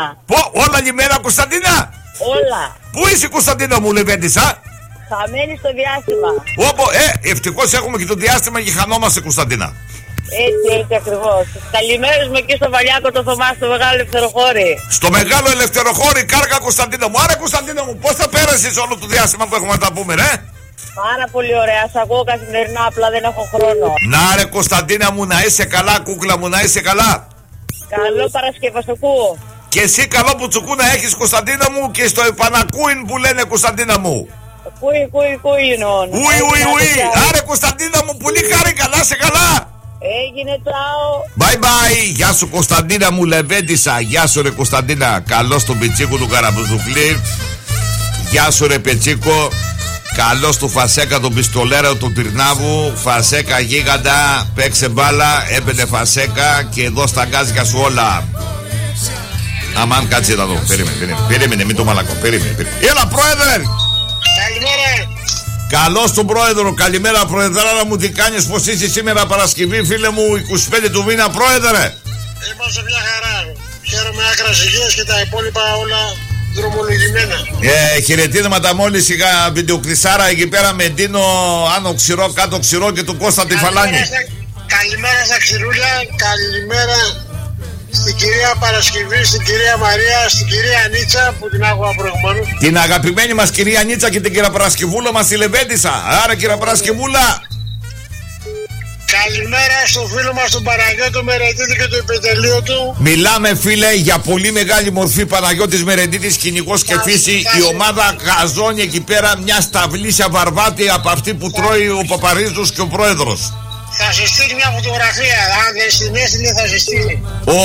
Όλα λιμένα, Κωνσταντίνα. Όλα. Πού είσαι, Κωνσταντίνα μου, Λεβέντισσα? Χαμένη στο διάστημα. Ευτυχώς έχουμε και το διάστημα και χανόμαστε, Κωνσταντίνα. Έτσι ακριβώς. Καλημέρες με εκεί στο Βαλιάκο το Θωμά, στο μεγάλο ελευθεροχώρι. Στο μεγάλο ελευθεροχώρι, κάργα, Κωνσταντίνα μου. Άρα, Κωνσταντίνα μου, πώς θα πέρασες όλο το διάστημα που έχουμε να τα πούμε, ρε? Πάρα πολύ ωραία. Σ' ακούω καθημερινά, απλά δεν έχω χρόνο. Να ρε, Κωνσταντίνα μου, να είσαι καλά, κούκλα μου, να είσαι καλά. Καλό Παρασκευαστοκού. Και εσύ καλό μπουτσουκού να έχεις, Κωνσταντίνα μου, και στο επανακούιν που λένε, Κωνσταντίνα μου. Κούι εννοώ. Ουι. Άρε, Κωνσταντίνα μου, πολύ χάρη, καλά, σε καλά. Έγινε, τσάω. Bye bye. Γεια σου, Κωνσταντίνα μου, Λεβέντισσα. Γεια σου, ρε Κωνσταντίνα. Καλώς τον Πιτσίκο του Καραμπουζουκλή. Γεια σου, ρε Πιτσίκο. Καλώς του Φασέκα τον Πιστολέρα του Τυρνάβου. Φασέκα γίγαντα. Παίξε μπάλα. Έπαινε Φασέκα. Και εδώ στα γκάζια σου όλα. Αμάν, κάτσε να δω. Περίμενε, μην το μαλακώ. Περίμενε. Έλα, πρόεδρε. Καλημέρα. Καλώς τον πρόεδρο. Καλημέρα, προεδράρα μου. Τι κάνεις, πως είσαι σήμερα Παρασκευή, φίλε μου, 25 του μήνα, πρόεδρε? Είμαστε μια χαρά. Χαίρομαι άκρας υγείας και τα υπόλοιπα όλα δρομολογημένα. Χαιρετίσματα, μόλις είχα βιντεοκλεισάρα εκεί πέρα με Ντίνο, άνω ξηρό, κάτω ξηρό και του Κώστα τη Φαλάνη. Καλημέρα στα ξηρούλια. Καλημέρα στην κυρία Παρασκευή, στην κυρία Μαρία, στην κυρία Νίτσα που την άκουγα προηγουμένως. Την αγαπημένη μας κυρία Νίτσα και την κυρία Παρασκευούλα μας, τη Λεβέντισσα. Άρα, κυρία Παρασκευούλα. Καλημέρα στο φίλο μας τον Παναγιώτο Μερεντήτη και το επιτελείο του. Μιλάμε, φίλε, για πολύ μεγάλη μορφή. Παναγιώτης Μερεντήτης, κυνηγός και φύση. Η ομάδα γαζώνει εκεί πέρα μια σταυλίσια βαρβάτη από αυτή που τρώει ο Παπαρίζος και ο πρόεδρος. Θα σε στείλει μια φωτογραφία. Αν δεν στην έστειλε, θα σε στείλει.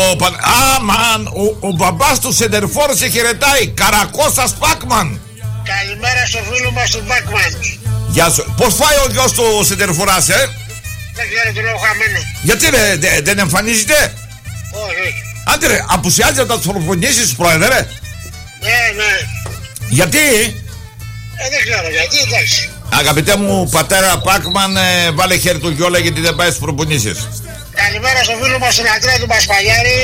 Ο μπαμπάς του Σεντερφόρ σε χαιρετάει. Καρακώστας Πάκμαν. Καλημέρα στο φίλο μας τον Πάκμαν. Γεια σου. Πώς φάει ο γιος του Σεντερφοράς, Δεν ξέρω, τον έχω χαμένο. Γιατί ρε, δεν εμφανίζεται? Όχι. Άντε ρε, απουσιάζει από τα προπονήσεις, πρόεδρε. Ναι. Γιατί? Δεν ξέρω γιατί, εντάξει. Αγαπητέ μου πατέρα Πάκμαν, βάλε χέρι του γιόλα γιατί δεν πάει στις προπονήσεις. Καλημέρα στο φίλο μας τον Αντρέα του Μπασπαλιάρη.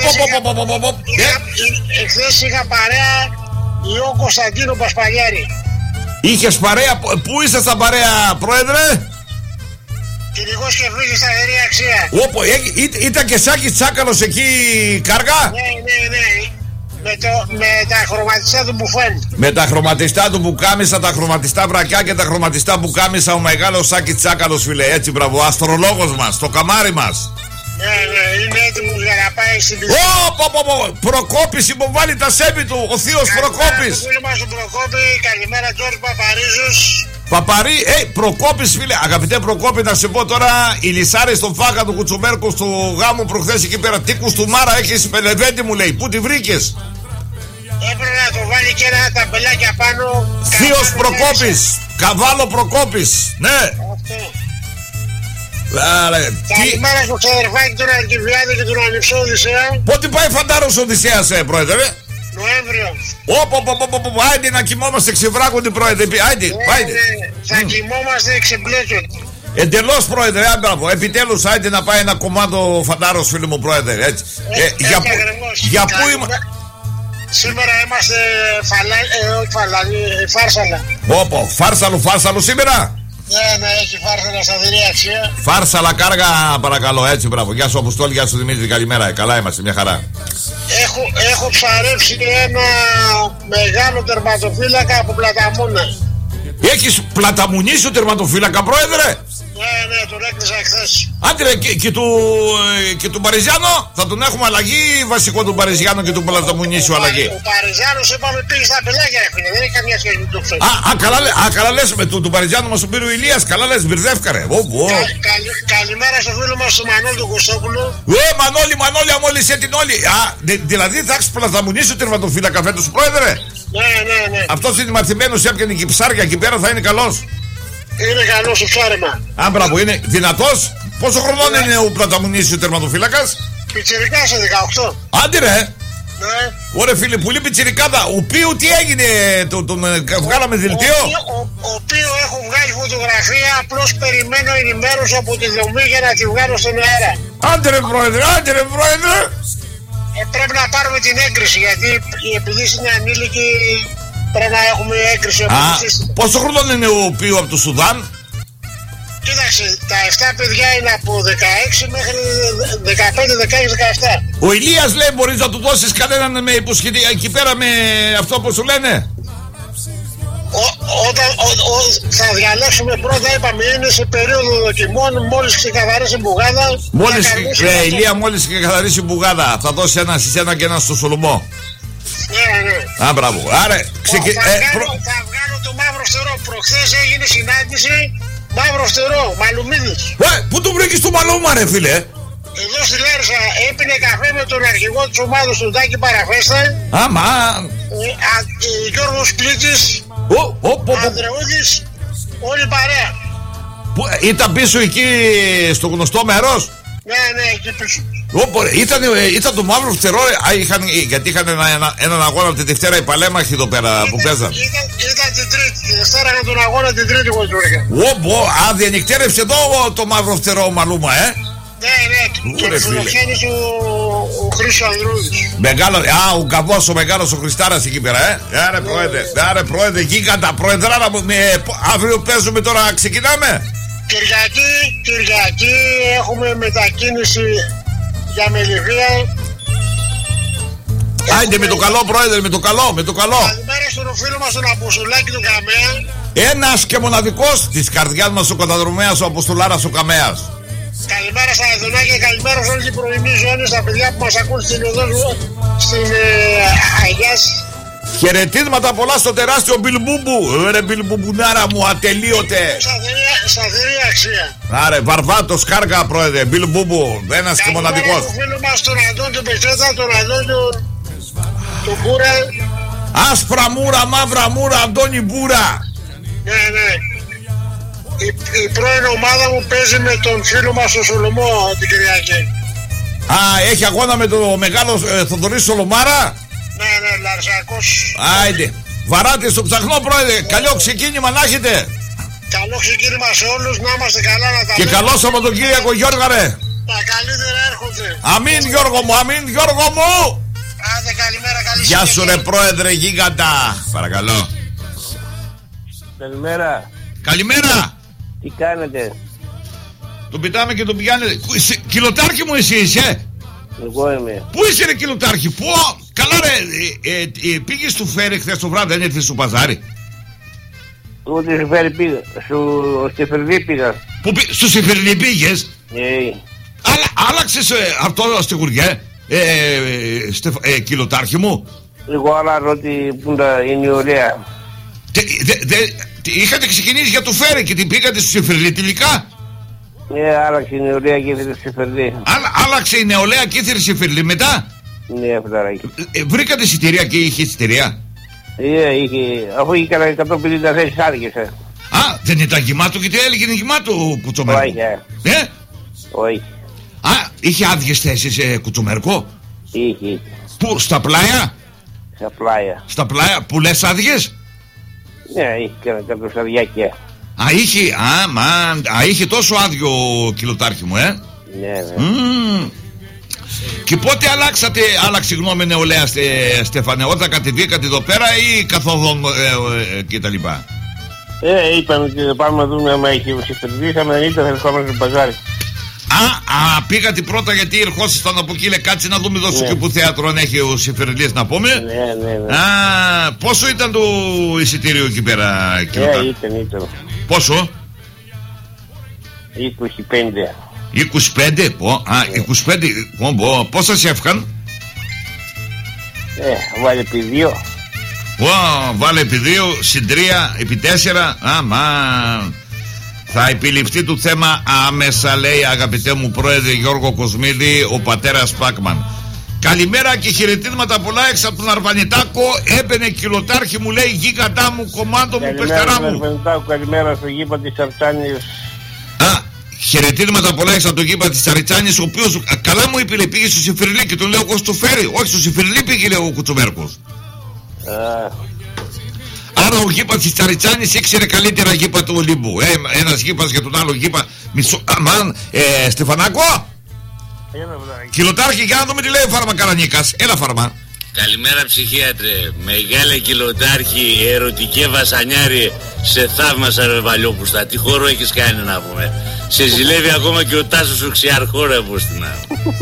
Εχθές είχα παρέα ο Κωνσταντίνο Μπασπαλιάρη. Είχες παρέα, πού είσαι στα παρέα, πρόεδρε? Κυνηγός και φύγει στα αερία αξία. Ήταν και Σάκης Τσάκαλος εκεί, κάργα? Ναι. Με τα χρωματιστά του μπουφέν. Με τα χρωματιστά του μπουκάμισα, τα χρωματιστά βρακιά και τα χρωματιστά μπουκάμισα, ο μεγάλος Σάκης Τσάκαλος, φίλε. Έτσι, μπράβο, αστρολόγος μας, το καμάρι μας. Ναι, είναι έτοιμος για να πάει στην πισίνα. Προκόπης, υποβάλλει τα σέβη του, ο θείος Προκόπης. Φίλο μας τον Προκόπη, καλημέρα Τζόρτ Παπαρίζος. Προκόπης, φίλε, αγαπητέ Προκόπη, να σε πω τώρα, οι λυσάρες στον φάγα του Κουτσουμέρκου του γάμου προχθές εκεί πέρα. Τι κουστούμάρα έχεις, Πελεβέντη, μου λέει, πού τη βρήκες? Έπρεπε να το βάλει και ένα ταμπελάκι απάνω. Θείος Προκόπης, Καβάλο Προκόπης, ναι. Αυτό. Καλημέρα στο ξαδερφάκι τον Αλκιβιάδη και τον Ανυψό Οδυσσέα. Πότε πάει φαντάρος Οδυσσέας, πρόεδρε? Νοέμβριο. Άιντε να κοιμόμαστε ξεβράκοντι, πρόεδρε. Άιντε. Θα κοιμόμαστε ξεμπλέκοντι. Εντελώς, πρόεδρε, μπράβο. Επιτέλους, άιντε να πάει ένα κομμάτο φαντάρος, φίλε μου, πρόεδρε. Έτσι. Για πού είμαστε? Σήμερα είμαστε Φάρσαλα. Φάρσαλο σήμερα. Ναι, έχει φάρσαλα σταθερή αξία. Φάρσαλα, κάργα, παρακαλώ, έτσι, μπράβο. Γεια σου, Αποστόλη, γεια σου, Δημήτρη, καλημέρα. Καλά είμαστε, μια χαρά. Έχω ψαρέψει ένα μεγάλο τερματοφύλακα από Πλαταμούνα. Έχεις πλαταμουνίσει ο τερματοφύλακα, πρόεδρε? Ναι, τον έκλεισα εχθές. Άντε ρε, και του Παριζιάνο, θα τον έχουμε αλλαγή βασικό του Παριζιάνο και του Πλαταμουνίσιου αλλαγή? Ο Παριζιάνος είπαμε πήγε στα πελάγια, έφυγε, δεν έχει καμία σχέση με το αυτό. Καλά λες, με του Παριζιάνου μας τον πήρε ο Ηλίας, καλά λες, μπερδεύκα ρε. Καλημέρα στο φίλο μας του Μανώλη του Κωστόπουλου. Μανώλη, αμόλυσε την όλη. Δηλαδή θα έχεις Πλαταμουνίσει ο τερματοφύλακα φέτος, πρόεδρε? Ναι. Αυτός είναι μαθημένος, έπιανε και ψάρια εκεί πέρα, θα είναι καλός. Είναι καλός στο ψάρεμα. Μπράβο, είναι δυνατός. Πόσο χρονών είναι ο Πλαταμουνίσης ο τερματοφύλακας? Πιτσιρικάς σε 18. Άντε ρε. Ναι. Ωραία φίλε, πολύ πιτσιρικάδα. Ο Πίου τι έγινε, τον βγάλαμε δελτίο? Ο Πίου έχω βγάλει φωτογραφία, απλώς περιμένω ενημέρωση από τη δομή για να τη βγάλω στον αέρα. Άντε ρε πρόεδρε. Πρέπει να πάρουμε την έγκριση, γιατί επειδή είναι ανήλικοι πρέπει να έχουμε έγκριση. Πόσο χρόνο είναι ο οποίο από το Σουδάν? Κοίταξε, τα 7 παιδιά είναι από 16 μέχρι 15, 16, 17. Ο Ηλίας λέει μπορείς να του δώσεις κανέναν με υποσχετικά εκεί πέρα με αυτό που σου λένε? Όταν θα διαλέξουμε πρώτα, είπαμε, είναι σε περίοδο δοκιμών, μόλις ξεκαθαρίσει η μπουγάδα. Ηλία, μόλις ξεκαθαρίσει η μπουγάδα, θα δώσει ένα σε εσένα και ένα στο Σολομό. Ναι. Α, μπράβο. Άρα, θα βγάλω το μαύρο φτερό. Προχθές έγινε συνάντηση μαύρο φτερό, Μαλουμίδης. Πού το βρήκες το Μαλούμα, ρε φίλε? Εδώ στη Λάρισα έπινε καφέ με τον αρχηγό της ομάδας του Τάκη Παραφέστα. Γιώργος Πλίτης, Ανδρεούδης, όλη παρέα. Ήταν πίσω εκεί στο γνωστό μέρος? Ναι, εκεί πίσω. Ήταν το μαύρο φτερό, γιατί είχαν έναν αγώνα τη Δευτέρα οι παλέμαχοι εδώ πέρα που παίζαν. Ήταν την Τρίτη, τη Δευτέρα με τον αγώνα την Τρίτη εγώ του έλεγα. Διανυκτέρευσε εδώ το μαύρο φτερό Μαλούμα, Ναι, και φιλοξένησε ο Χρήστος Ανδρούδης. Μεγάλο, ο Γκαβός, ο μεγάλος ο Χριστάρας εκεί πέρα, Άρα πρόεδρε, γίγαντα, προεδράρα μου, αύριο παίζουμε τώρα, ξεκινάμε. Κυριακή έχουμε μετακίνηση για Μελιβία. Άιντε με το καλό, πρόεδρε, με το καλό. Καλημέρα στον φίλο μας τον Αποστολάκη τον Καμέα. Ένας και μοναδικός της καρδιάς μας ο καταδρομέας ο Αποστολάρας ο Καμέας. Καλημέρα στα Εδωνάκια, καλημέρα σε όλη την πρωινή ζώνη, στα παιδιά που μας ακούν στην οδό στην Αγιάς. Χαιρετίσματα πολλά στο τεράστιο Μπιλμπούμπου. Ρε Μπιλμπούμπουνάρα μου, ατελείωτε. Σταθερή αξία. Άρε, Βαρβάτο Κάργα, πρόεδρε, Μπιλμπούμπου, ένας και μοναδικός. Καλημέρα του φίλου μας τον Αντών τον Πετσέτα, τον Αντών τον Μπούρα. Άσπρα μούρα, μαύρα μούρα, Αντώνη Μπούρα. Ναι. Η πρώην ομάδα μου παίζει με τον φίλο μας τον Σολομό την Κυριακή. Έχει αγώνα με τον μεγάλο Θοδωρή Σολομάρα. Ναι, Λαρσακός. Άιντε, βαράτε στο ψαχνό, πρόεδρε. Καλό ξεκίνημα να έχετε. Καλό ξεκίνημα σε όλους, να είμαστε καλά, να τα και καλό Σαββατοκύριακο, Γιώργα, ρε. Τα καλύτερα έρχονται. Αμήν, Γιώργο μου, αμήν, Γιώργο μου. Άντε, καλημέρα, καλή Γεια σου, ρε πρόεδρε, γίγαντα. Παρακαλώ. Καλημέρα. Τι κάνετε? Τον πετάμε και τον πιάνετε. Κιλοτάρχη μου εσύ είσαι? Εγώ είμαι. Πού είσαι ρε κιλοτάρχη? Πού? Καλά ρε, πήγες στο φέρι χθες το βράδυ, δεν ήρθες στο παζάρι? Ούτε στο φέρι πήγα, στο Σεφερδί πήγα. Στο Σεφερδί πήγες? Άλλαξες αυτό στη Χουριέ, κιλοτάρχη μου? Εγώ άλλαζα ότι είναι ωραία. Είχατε ξεκινήσει για το φέρι και την πήγατε στο Σεφερδί τελικά? Ναι, άλλαξε η νεολαία και ήθελε Σεφερδί. Άλλαξε η νεολαία και ήθελε Σεφερδί μετά? Ναι, φυταράκι. Βρήκατε εισιτηρία και είχε εισιτηρία? Είχε, αφού είχε κανένα 150 θέσεις άργησε. Δεν ήταν γεμάτο και τι έλεγε, είναι γεμάτο Κουτσομέρκο? Όχι. Είχε άδειες θέσεις Κουτσομέρκο? Είχε. Πού, στα πλάια? Στα πλάια που λες άδειες? Ναι, είχε και ένα κατοσταδιάκια. Είχε τόσο άδειο κιλοτάρχη μου, Ναι. Και πότε άλλαξε γνώμη νεολαία, Στέφανε, όταν κατεβήκατε εδώ πέρα ή καθόδον και τα λοιπά? Είπαμε ότι πάμε να δούμε άμα έχει Σεφερδί, αν ήταν θα ερχόμαστε στο παζάρι. Πήγατε πρώτα γιατί ερχόσασταν από εκεί, κάτσε να δούμε εδώ και που θέατρο αν έχει ο Σεφερδής να πούμε. Ναι. Πόσο ήταν το εισιτήριο εκεί πέρα? Ήταν. Πόσο? 25. 25, 25, πόσα σε έφκαν? Βάλε επί 2. Βάλε επί 2, συν 3, επί 4. Θα επιληφθεί το θέμα άμεσα, λέει, αγαπητέ μου πρόεδρε Γιώργο Κοσμίδη, ο πατέρας Πάκμαν. Καλημέρα και χαιρετίσματα πολλά έξω από τον Αρβανιτάκο. Έμπαινε κιλοτάρχη μου, λέει, γίγαντά μου, κομμάτο μου, πεστερά μου. Καλημέρα στο γήπα της Αρτσάνης. Χαιρετίσματα πολλά έξω από τον γήπα της Αρτσάνης, ο οποίος καλά μου είπε, πήγε στο Σεφερλί και τον λέω εγώ στο φέρι. Όχι, στο Σεφερλί πήγε, λέει ο Κουτσομέρκος. Άρα ο γήπας της Τσαριτσάνης ήξερε καλύτερα γήπα του Ολύμπου. Ένας γήπας για τον άλλο γήπα. Στεφανάκο! Κιλοτάρχη, για να δούμε τι λέει ο Φαρμακαρανίκας. Έλα Φαρμα. Καλημέρα ψυχίατρε. Μεγάλε Κιλοτάρχη, ερωτικέ βασανιάρι. Σε θαύμασα ρε Βαλιόπουστα. Τι χώρο έχεις κάνει να πούμε. Σε ζηλεύει ακόμα και ο Τάσος ο Ξιαρχό ρε Πούστινα.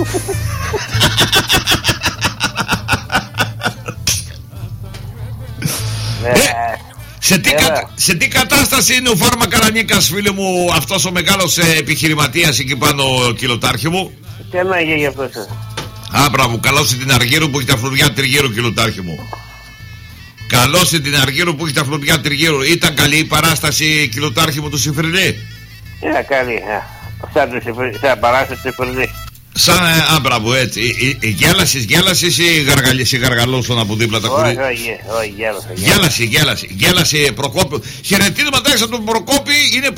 Σε τι κατάσταση είναι ο Φαρμακαρανίκας, φίλε μου, αυτός ο μεγάλος επιχειρηματίας εκεί πάνω, Κιλοτάρχη μου? Τι ανάγκη για αυτός? Α, μπράβο, καλώς την Αργύρου που έχει τα φλουριά τριγύρω, Κιλοτάρχη μου. Καλώς την Αργύρου που έχει τα φλουριά τριγύρω. Ήταν καλή η παράσταση, Κιλοτάρχη μου, του Σιφρινή? Καλή, σαν παράσταση του Σιφρινή. Σαν, μπράβο, έτσι. Γέλασες ή γαργαλώσουν από δίπλα τα χωρί? Όχι, γέλασε Προκόπιο. Χαιρετίσματα έξω από τον Προκόπη.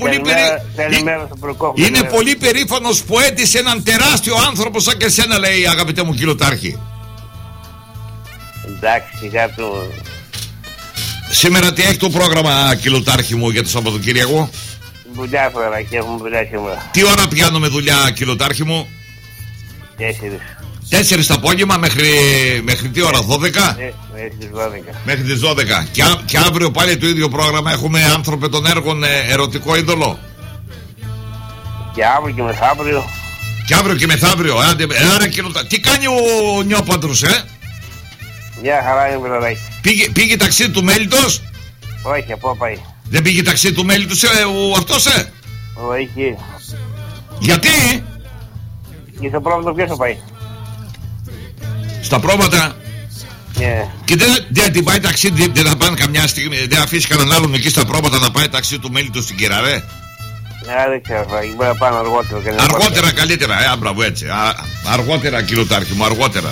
Είναι πολύ περήφανος ποέτης, έναν τεράστιο άνθρωπο σαν και σένα, λέει, αγαπητέ μου Κιλοτάρχη. Εντάξει, σιγά του. Σήμερα τι έχει το πρόγραμμα, Κιλοτάρχη μου, για το Σαββατοκύριακο? Δουλειά φορά και έχουμε δουλειά σήμερα. Τι ώρα πιάνουμε δουλειά, Κιλοτάρχη μου? 4 το απόγευμα μέχρι τι ώρα, 12? Μέχρι τις 12. Και αύριο πάλι το ίδιο πρόγραμμα. Έχουμε άνθρωπε των έργων, ερωτικό είδωλο. Και αύριο και μεθαύριο. Και αύριο και μεθαύριο. Τι κάνει ο Νιόπαντρος, Μια χαρά είναι παιδάκι. Πήγε ταξίδι του Μέλιτος? Όχι, από πάει. Δεν πήγε ταξίδι του Μέλιτος αυτός, Όχι. Γιατί? Και στο πρόβατο ποιος θα πάει? Στα πρόβατα. Και δεν την πάει ταξίδι, δεν θα πάνε καμιά στιγμή, δεν αφήσει κανέναν άλλον εκεί στα πρόβατα να πάει ταξίδι του Μέλιτος στην Κεραρέ? Δεν ξέρω, μπορεί να πάνε αργότερα. Αργότερα καλύτερα, μπράβο έτσι. Αργότερα, Κιλοτάρχη μου, αργότερα.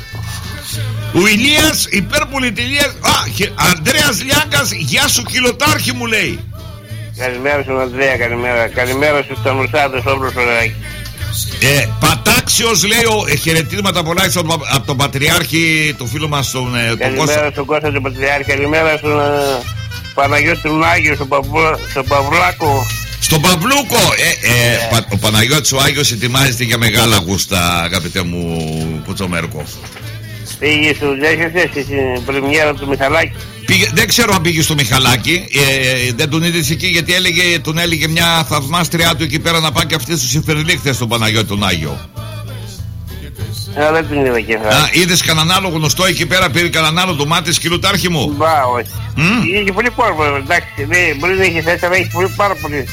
Ο Ηλίας, υπερπολιτηλίας. Ανδρέας Λιάγκας, γεια σου Κιλοτάρχη μου, λέει. Καλημέρα στον Ανδρέα, καλημέρα. Καλημέρα στους Ταμουσάδες, όπλος Φρεδάκη. Πατάξιος, λέει, χαιρετίσματα πολλά από τον Πατριάρχη, το φίλο μας τον Κώστα. Καλημέρα στον Κώστα τον Πατριάρχη, καλημέρα στον Παναγιώτη τον Άγιο, στον Παυλάκο. Στον Παυλούκο. Ο Παναγιώτης ο Άγιος ετοιμάζεται για μεγάλα γούστα, αγαπητέ μου Κουτσομέρκο. Πήγε στο Ζέχεσαι στην πρεμιέρα του Μιχαλάκη. Δεν ξέρω αν πήγε στο Μιχαλάκη. Δεν τον είδες εκεί γιατί τον έλεγε μια θαυμάστριά του εκεί πέρα να πάει και αυτές τους συμφερλίχτες στον Παναγιώτη τον Άγιο. Δεν τον είδα και αυτά. Είδες κανέναν άλλο γνωστό εκεί πέρα, πήρε κανέναν άλλο το μάτι, Κιλοτάρχη μου? Μπα, όχι. Είχε πολύ κόσμο, εντάξει. Μπορεί να έχει θέση, αλλά έχει πάρα πολύ.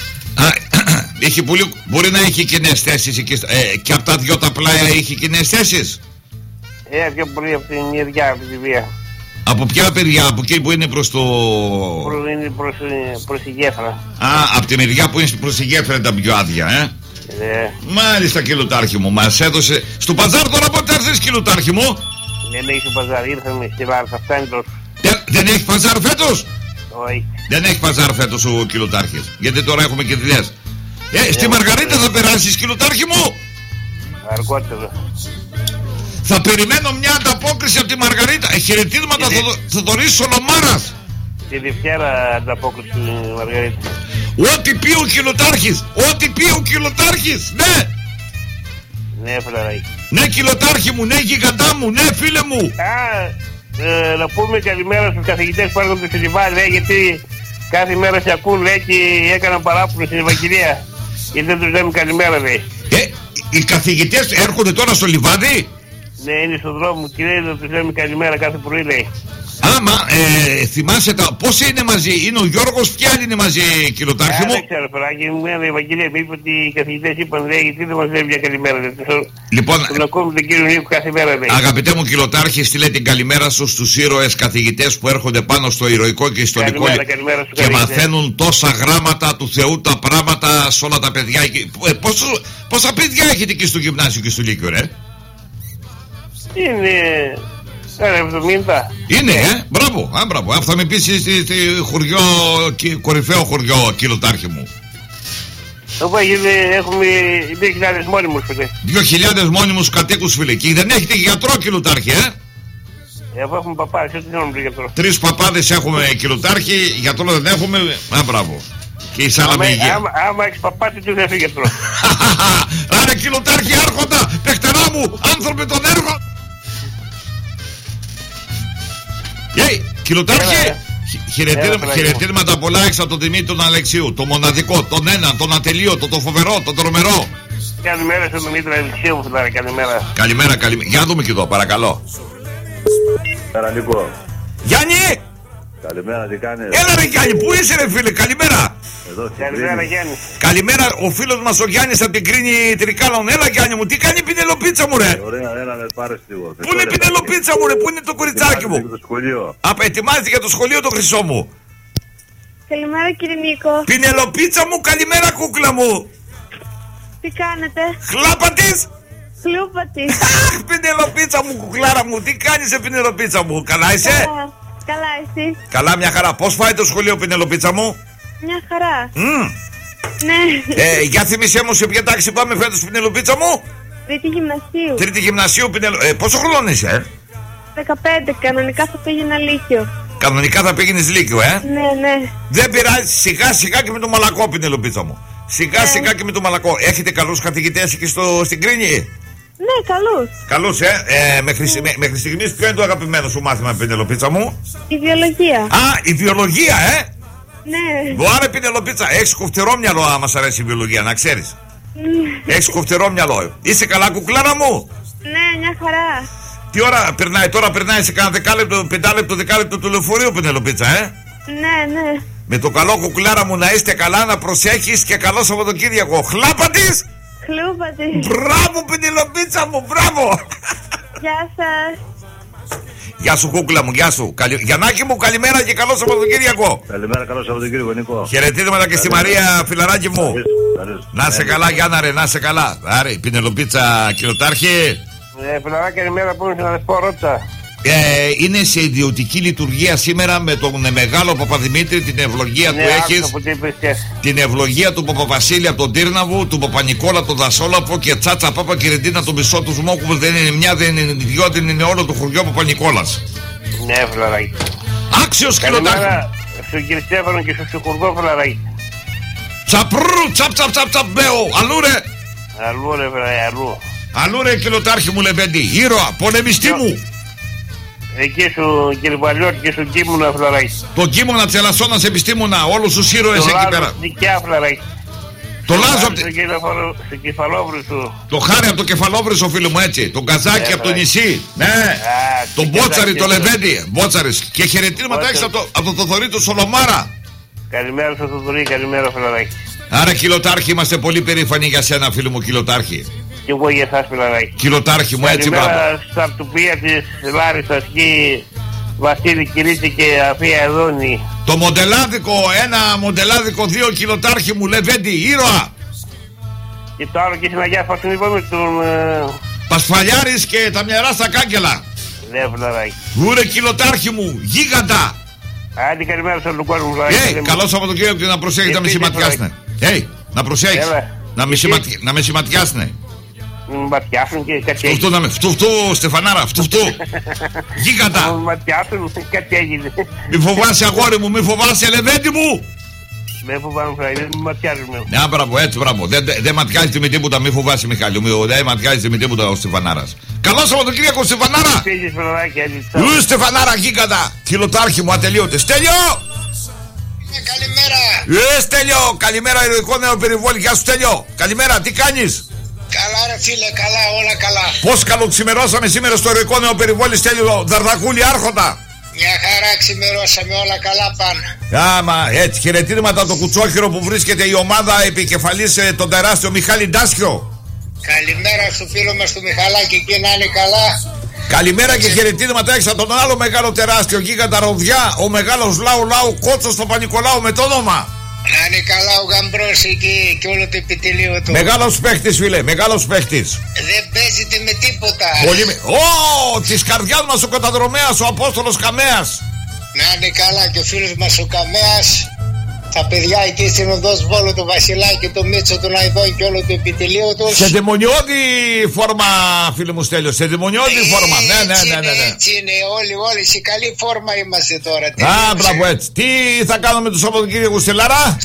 Μπορεί να έχει κοινές θέσεις εκεί, και από τα δυο τα πλάια είχε κοινές θέσεις. Πιο πολύ από την μεριά, από τη βία. Από ποια παιδιά, από εκεί που είναι προς το... Είναι προς τη γέφυρα. Από τη μεριά που είναι προς τη γέφυρα είναι τα πιο άδεια, Μάλιστα, Κιλοτάρχη μου, μας έδωσε. Στο παζάρ τώρα πότε έρθεις, Κιλοτάρχη μου? Δεν έχει παζάρ, ήρθαμε στη Βάρσα, φτάνει τόσο. Δεν έχει παζάρ φέτος? Όχι. Δεν έχει παζάρ φέτος ο Κιλοτάρχης, γιατί τώρα έχουμε και δουλειές. Στη Μαργαρίτα θα περάσεις, Κιλοτάρχη μου? Αργότερα. Θα περιμένω μια ανταπόκριση από τη Μαργαρίτα. Χαιρετίσματα Θοδωρής Σολομάρας. Τη Δευτέρα ανταπόκριση του Μαργαρίτα. Ό,τι πει ο Κιλοτάρχης. Ό,τι πει ο Κιλοτάρχης. Ναι. Ναι, φιλαράκι. Ναι, Κιλοτάρχη μου. Ναι, γιγαντά μου. Ναι, φίλε μου. Να πούμε καλημέρα στους καθηγητές που έρχονται στη Λιβάδη, γιατί κάθε μέρα σε ακούν, λέει, και έκαναν παράπονο στην Ευαγγελία. Γιατί δεν τους λέμε καλημέρα, λέει. Οι καθηγητές έρχονται τώρα στο Λιβάδι? Ναι, είναι στον δρόμο και λέει να τους λέμε καλημέρα κάθε πρωί, λέει. Θυμάσαι πώς είναι μαζί? Είναι ο Γιώργος, ποια είναι μαζί, Κιλοτάρχη μου? Δεν ξέρω, φεράκι μου, η Ευαγγελία μου είπε ότι οι καθηγητές είπαν, λέει, γιατί δεν μας λέει μια καλημέρα. Λοιπόν, τον ακούμε τον κύριο Νίκο κάθε μέρα, λέει. Αγαπητέ μου Κιλοτάρχη, στείλε την καλημέρα σου στους ήρωες καθηγητές που έρχονται πάνω στο ηρωικό και ιστορικό και μαθαίνουν τόσα γράμματα του Θεού, τα πράγματα σε όλα τα παιδιά. Πόσα παιδιά έχετε εκεί στο γυμνάσιο και στο λύκειο, ρε? Είναι 70. Είναι, μπράβο, μπράβο. Θα με πεις στη χωριό, κορυφαίο χωριό, Κιλοτάρχη μου. Οπότε έχουμε 2.000 μόνιμους, φίλε. 2.000 μόνιμους κατοίκους, φίλε. Και δεν έχετε γιατρό, Κιλοτάρχη, Αφού έχουμε παπάδες, έτσι δεν έχουμε γιατρό. 3 παπάδες έχουμε, Κιλοτάρχη, γιατρό δεν έχουμε. Μπράβο. Και η σάλα με υγεία. Άμα έχεις παπάτη, του δεν έχει γιατρό. Άρα, Κιλοτάρχη, άρχοντα, παιχτερά μου, άνθρωποι των έργων. Κιλοτάρχη, χαιρετήρματα πολλά έξω από τον Δημήτρη τον Αλεξίου. Το μοναδικό, τον έναν, τον ατελείωτο, το φοβερό, τον τρομερό. Καλημέρα στον Δημήτρη Αλεξίου μου, φιλάρε, καλημέρα. Καλημέρα. Για να δούμε και εδώ, παρακαλώ. Νίκο. Γιάννη! Καλημέρα, τι κάνεις? Έλα ρε Γιάννη, πού είσαι ρε φίλε, καλημέρα. Καλημέρα Γιάννη. Καλημέρα, ο φίλος μας ο Γιάννης από την Κρίνη Τρικάλων. Έλα Γιάννη μου, τι κάνει η Πινελοπίτσα μου ρε? Ωραία, έλα με πάρεις λίγο. Πού είναι η Πινελοπίτσα μου ρε, πού είναι το κοριτσάκι μου? Ετοιμάζεται για το σχολείο το χρυσό μου. Καλημέρα κύριε Νίκο. Πινελοπίτσα μου, καλημέρα κούκλα μου. Τι κάνετε? Χλάπα της. Χλούπα της. Αχ, Πινελοπίτσα μου, κουκλάρα μου, τι κάνεις Πινελοπίτσα μου, καλά είσαι? Καλά εσύ? Καλά, μια χαρά. Πώς πάει το σχολείο Πινελοπίτσα μου? Μια χαρά. Ναι. Για θυμίσέ μου σε ποια τάξη πάμε φέτος Πινελοπίτσα μου? Τρίτη γυμνασίου. Τρίτη γυμνασίου πόσο χρόνο είσαι? 15, κανονικά θα πήγαινα λύκειο. Κανονικά θα πήγαινες λύκειο, Ναι. Δεν πειράζει, σιγά σιγά και με το μαλακό Πινελοπίτσα μου. Σιγά σιγά και με το μαλακό. Έχετε καλούς καθηγητές εκεί στην Κρίνη? Ναι, καλούς. Καλούς, μέχρι στιγμής ποιο είναι το αγαπημένο σου μάθημα Πινελοπίτσα μου? Η βιολογία. Α, η βιολογία, Ναι. Άρα Πινελοπίτσα, έχεις κοφτερό μυαλό άμα σ' αρέσει η βιολογία, να ξέρεις. Έχεις κοφτερό μυαλό. Είσαι καλά κουκλάρα μου? Ναι, μια χαρά. Τι ώρα περνάει τώρα, περνάει σε κάνα 5 λεπτό του λεωφορείου Πινελοπίτσα, Ναι. Με το καλό κουκλάρα μου να είστε καλά, να προσέχεις και καλό Σαββατοκύριακο. Χλάπα της! Χλούπα της. Μπράβο Πινελοπίτσα μου, μπράβο! Γεια σας. Γεια σου κούκλα μου, γεια σου. Γιαννάκη μου, καλημέρα και καλό Σαββατοκύριακο. Καλημέρα, καλό Σαββατοκύριακο Νίκο. Χαιρετίσματα και στη Μαρία, φιλαράκι μου. Να σε καλά Γιάννα ρε, να σε καλά. Άρα η Πινελοπίτσα Κιλοτάρχη. Φιλαρά, καλημέρα που είναι να πω ρώτσα. Είναι σε ιδιωτική λειτουργία σήμερα με τον μεγάλο Παπαδημήτρη. Την ευλογία του έχεις. Την ευλογία του Παπαβασίλη από τον Τύρναβο, του Παπανικόλα τον Δασόλαπο και Τσάτσα Πάπα και Ρεντίνα τον μισό του Μόκου. Δεν είναι μια, δεν είναι δυο, δεν είναι όλο το χωριό Παπανικόλας. Ναι, φιλαράκι. Άξιος Κιλοτάρχη. Καλημέρα στον κύριο Στέφανο και στον Σιχουργό, φιλαράκι. Τσαπρού, τσαπ, μπέο. Αλλού ρε. Αλλού ρε, αλλού. Αλλού ρε Κιλοτάρχη μου Λεβέντη. Ήρωα, πολεμιστή μου. Εκεί σου κύριε Παλιώτη και στον Κίμωνα, φιλαράκι. Το Κίμωνα Τσελασσόνας επιστήμονα, όλους τους ήρωες εκεί πέρα. Δικιά, φιλαράκι. Το Λάζο από το Κεφαλόβρυσο. Το Χάρη από το Κεφαλόβρυσο, φίλο μου, έτσι. Τον Καζάκι από το νησί. Ναι. Τον Μπότσαρη, το Λεβέντη. Μπότσαρης. Και χαιρετίσματα έχεις από το Θοδωρή του Σολομάρα. Καλημέρα στο Θοδωρή, καλημέρα, φιλαράκι. Άρα Κιλοτάρχη, είμαστε πολύ περήφανοι για σένα, φίλο μου Κιλοτάρχη. Και εγώ για εσάς, φιλαράκι. Κιλοτάρχη μου, έτσι πράγμα. Καλημέρα στα αρτουπία της Λάρισσας και Βασίλη Κυρίτσι και Αφία Εδόνη. Το μοντελάδικο, ένα μοντελάδικο 2 Κιλοτάρχη μου Λεβέντη, ήρωα. Και το άλλο και στην Αγιά Φασουνίπα με τον... Πασφαλιάρης και τα μυαρά στα κάγκελα. Ναι, φιλαράκι. Βούρε Κιλοτάρχη μου, γίγαντα. Άντε καλημέρα στον κόσμο, φιλαράκι. Καλό Σαββατοκύριακο και να προσέχεις να με σηματιάσουνε. Να προσέχεις. Να με σηματιάσουνε. Ματιάσουν και κάτι έγινε. Φτουφτού, Στεφανάρα, φτουφτού. Γίγαντα. Ματιάσουν, κάτι έγινε. Μη φοβάσαι αγόρι μου, μη φοβάσαι Λεβέντη μου. Δεν φοβάμαι, δεν ματιάζουμε. Ναι, μπράβο, έτσι, μπράβο. Δεν ματιάζεται με τίποτα, μη φοβάσαι Μιχάλη. Δεν ματιάζεται με τίποτα ο Στεφανάρας. Καλό Σαββατοκύριακο, Στεφανάρα. Στεφανάρα, γίγαντα. Κιλοτάρχη μου, ατελείωτε. Στέλιο! Καλημέρα. Στέλιο, καλημέρα, ηρωικό νέο περιβόλι. Γεια σου, Στέλιο. Καλημέρα, τι κάνεις? Καλά ρε φίλε, καλά, όλα καλά. Πώς καλοξημερώσαμε σήμερα στο ηρωικό νέο περιβόλι, Στέλιο, Δαρδακούλη, Άρχοντα. Μια χαρά ξημερώσαμε, όλα καλά πάνε. Άμα, έτσι, χαιρετίσματα από το κουτσόχυρο που βρίσκεται η ομάδα επικεφαλής τον τεράστιο Μιχάλη Ντάσιο. Καλημέρα στο φίλο μας του Μιχαλάκη, εκεί να είναι καλά. Καλημέρα και χαιρετίσματα έξω από τον άλλο μεγάλο τεράστιο γίγαντα Ροδιά, ο μεγάλος Λάου Κότσος στο Πανικολάου με το όνομα. Να είναι καλά ο Γαμπρός εκεί και όλο το επιτελείο του. Μεγάλος παίχτης, φίλε, μεγάλος παίχτης. Δεν παίζεται με τίποτα. Πολύ της καρδιάς μας ο καταδρομέας, ο Απόστολος Καμέας. Να είναι καλά και ο φίλος μας ο Καμέας. Τα παιδιά εκεί στην οδός Βόλου, το Βασιλάκι, το Μίτσο, τον Αϊδόν και όλο το επιτελείο τους. Σε δαιμονιώδη φόρμα, φίλε μου Στέλιο, σε δαιμονιώδη φόρμα. Ναι. Έτσι είναι, όλοι σε καλή φόρμα είμαστε τώρα. Μπράβο, έτσι. Τι θα κάνουμε το Σαββατοκύριακο στη Λαρά?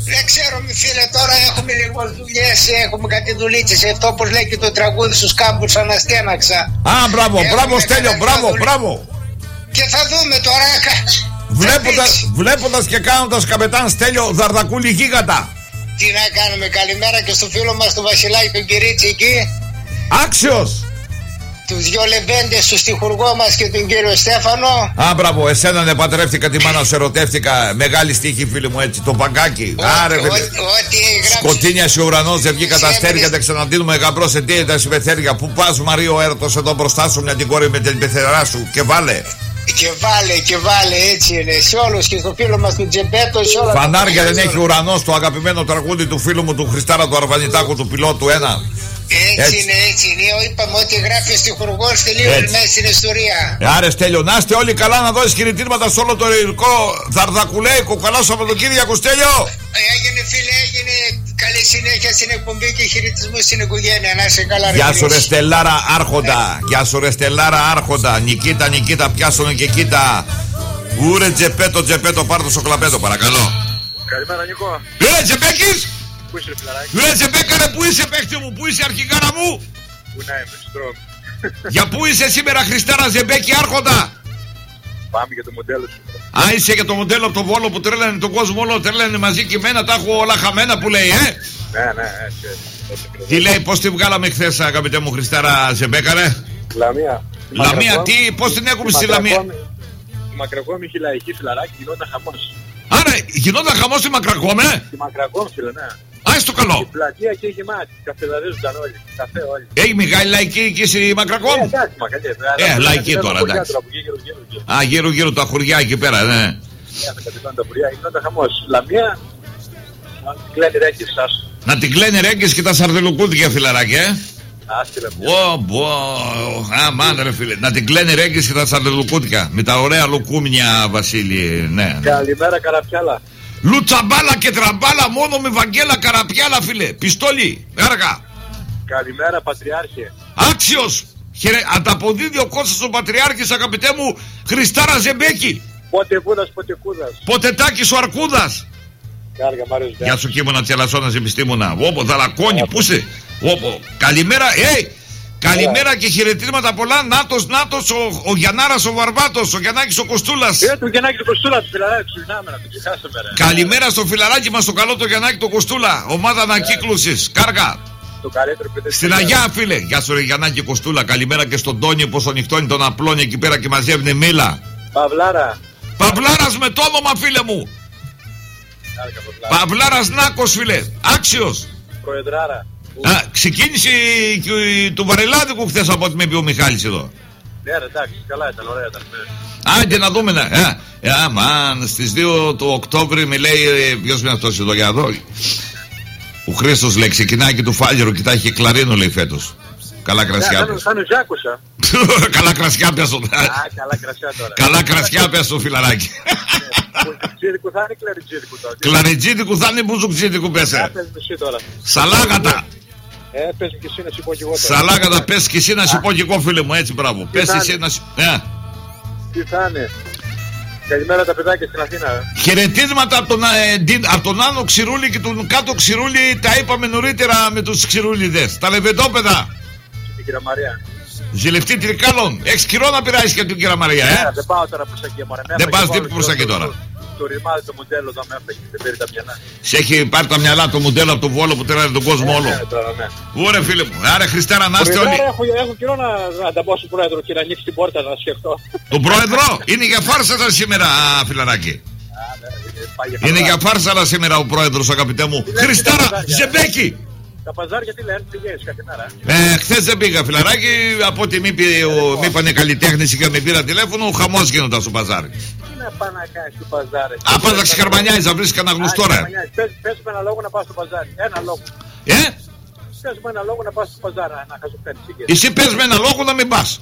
Δεν ξέρω, μη φίλε, τώρα έχουμε λίγο δουλειές, έχουμε κάτι δουλίτσες. Αυτό όπως λέει και το τραγούδι στους κάμπους αναστέναξα. Α, μπράβο Στέλιο, μπράβο. Και θα δούμε τώρα. Βλέποντας και κάνοντας καπετάν Στέλιο Δαρδακούλη γίγαντα. Τι να κάνουμε, καλημέρα και στο φίλο μας τον Βασιλάκη τον Κυρίτσι εκεί. Άξιος. Τους δυο λεβέντες του στιχουργό μας και τον κύριο Στέφανο. Α, μπράβο, εσένα ναι, πατρεύτηκα τη μάνα σου, ερωτεύτηκα. Μεγάλη στίχη, φίλοι μου, έτσι, το παγκάκι. Άρε, σκοτίνιασε ο ουρανός, δεν βγήκα τα αστέρια, δεν ξαναδίνουμε γαμπρό σε τι τα συμπεθέρια. Πού πας, Μαρίο έρωτος, εδώ μπροστά σου, μια την κόρη με την πεθερά σου και βάλε. Και βάλε, έτσι είναι. Σε όλους και στο φίλο μας του Τζεπέτο, σε όλα. Φανάρια δεν έχει ουρανός, το αγαπημένο τραγούδι του φίλου μου του Χριστάρα του Αρβανιτάκου, του πιλότου 1. Έτσι είναι. Είπαμε ότι γράφει στιχουργός τελείως μέσα στην ιστορία. Άρε Στέλιο, να είστε όλοι καλά, να δώσεις χαιρετίσματα σε όλο το ελληνικό Δαρδακουλέικο. Καλό Σαββατοκύριακο, Στέλιο. Έγινε, φίλε, έγινε. Καλή συνέχεια στην εκπομπή και χαιρετισμού στην οικογένεια. Να είσαι καλά, ρε. Γεια σου, ρε Στελάρα Άρχοντα. Γεια σου, ρε Στελάρα Άρχοντα. Νικήτα, πιάσονε και κοίτα. Ούρε Τζεπέτο, πάρ' το σοκλαπέτο, παρακαλώ. Καλημέρα, Νικό. Τζεπέκης. Πού είσαι, φιλαράκι? Ρε Τζεπέκα, πού είσαι, παίχτη μου, πού είσαι, αρχικάρα μου? Πού να είμαι, στον δρόμο. Για πού είσαι σήμερα, Χριστάρα Ζεμπέκη Άρχοντα? Πάμε για το μοντέλο σου. Α, είσαι για το μοντέλο από το Βόλο που τρέλανε τον κόσμο όλο, τρέλανε μαζί και εμένα, τα έχω όλα χαμένα που λέει, Ναι, έτσι. Τι λέει, πώς τη βγάλαμε χθες, αγαπητέ μου Χριστάρα Ζεμπέκα, ρε? Λαμία, τι, πώς την έχουμε στη Λαμία? Στη Μακρακόμη είχε λαϊκή, φιλαράκι, γινόταν χαμός. Άρα, γινόταν χαμός στη Μακρακόμη, Στη Μακρακόμη, φίλε, ναι. Α, στο καλό. Η πλατεία και γεμάτη, καφεδαρίζονταν όλοι, καφέ όλοι. Έχει μεγάλη λαϊκή εκεί στη Μακρακόμη? Εντάξει, μακαλιές. Λαϊκή τώρα, εντάξει. Α, γύρω τα χωριά εκεί πέρα, ναι. Με κατεβαίνουν τα χωριά, γινόταν χαμός. Λαμία, να την κλαίνει ρέγγες, άσου. Να την κλαίνει ρέγγες και τα σαρδελοκούδια, φιλαράκι, Άσχελα. Αμάν, ρε φίλε. Να την κλαίνει ρέγγες και τα σαρδελοκούδια. Με τα ωραία λουκούμια, Βασίλη, ναι. Καλημέρα, Καραπιάλα. Λουτσαμπάλα και τραμπάλα μόνο με Βαγγέλα Καραπιάλα, φίλε. Πιστόλι, έργα. Καλημέρα, Πατριάρχε. Άξιος. Ανταποδίδει ο Κώστας ο Πατριάρχης, αγαπητέ μου, Χριστάρα Ζεμπέκη. Πότε βούδας, πότε κούδας. Ποτετάκης ο Αρκούδας. Κάργα, Μάριος. Γεια σου, Κίμωνα Τσελασσόνας επιστήμονα. Όπο, δαλακόνι, πού είσαι? Όπο, καλημέρα, καλημέρα και χαιρετίσματα πολλά. Νάτος, ο Γιαννάρας ο Βαρβάτος, ο Γιαννάκης ο Κοστούλας. Του Γιαννάκη του Κοστούλα, του φιλαράκι, ξυπνάμε να το ξεχάσουμε, ρε. Καλημέρα στο φιλαράκι μας, το καλό το Γιαννάκη το Κοστούλα. Ομάδα ανακύκλωσης, κάργα. Το καλύτερο παιδί. Στην Αγιά, φίλε. Γεια σου, ρε Γιαννάκη Κοστούλα. Καλημέρα και στον Τόνι που στον νυχτώνει τον απλώνει εκεί πέρα και μαζεύει μήλα. Παυλάρα. Παυλάρας με το όνομα, φίλε μου. Παυλάρας Νάκος, φίλε. Άξιος. Προεδράρα. Ξεκίνησε του Βαρελάδικου χθες από ό,τι με είπε ο Μιχάλης εδώ. Ναι, ρε, εντάξει, καλά ήταν, ωραία ήταν. Άντε να δούμε να. Αμάν, στις 2 του Οκτώβρη με λέει. Ποιος είναι αυτός εδώ για εδώ? Ο Χρήστος λέει, ξεκινάει και του Φάλιρο και τα έχει κλαρίνο, λέει φέτος. Καλά κρασιά πες. Σαν Ζάκουσα. Καλά κρασιά πες. Καλά κρασιά τώρα. Καλά κρασιά πες το φιλαράκι. Κλαριτζίδικου θα είναι κλαριτζίδικου τώρα. Κλαριτζίδικου θα είναι μπουζουκτζίδικου πέσε. Σαλάγατα. Πες και εσύ να σου πω κι εγώ τώρα. Σαλάγατα, πες και εσύ να σου πω κι εγώ, φίλε μου, έτσι μπράβο. Πες εσύ να σου. Τι θα είναι? Καλημέρα τα παιδάκια στην Αθήνα. Χαιρετίσματα από τον Άνω Ξηρούλη και τον Κάτω Ξηρούλη. Τα είπαμε νωρίτερα με τους Ξηρούλιδες. Τα λεβεντόπεδα. Την κυρία Μαρία. Ζηλευτή Τρικάλων. Έχεις καιρό να πειράζεις και την κυρία Μαρία, Δεν πάω τώρα προς εκεί, μωρέ. Δεν πας δίπλα προς εκεί τώρα. Το ρημάδι το μοντέλο εδώ με έφταγε, δεν πήρε τα μυαλά. Σε έχει πάρει τα μυαλά το μοντέλο από το Βόλο που τρέλανε τον κόσμο όλο. Ωραία, φίλε μου. Άρα, Χριστάρα, να είστε όλοι. Έχω καιρό να τα πω στον πρόεδρο και να ανοίξει την πόρτα να σκεφτώ. Τον πρόεδρο είναι για φάρσα σήμερα, φιλαράκι. Είναι για φάρσα σήμερα ο πρόεδρος, αγαπητέ μου. Χριστάρα Ζεμπέκη. Τα παζάρια τι λένε, πηγαίνεις κάθε μέρα? Χθες δεν πήγα, φιλαράκι. Από ό,τι μ' είπανε καλλιτέχνες και με πήρα τηλέφωνο, χαμός γίνονταν στο παζάρι. Τι να πάει να κάνεις στο παζάρι? Πας να ξεχαρμανιάζεις, να βρεις κανένα γνωστό, ρε. Πες με ένα λόγο να πας στο παζάρι. Ένα λόγο. Πες με ένα λόγο να πας στο παζάρι, να χαζοπαίνεις. Εσύ πες με ένα λόγο να μην πας.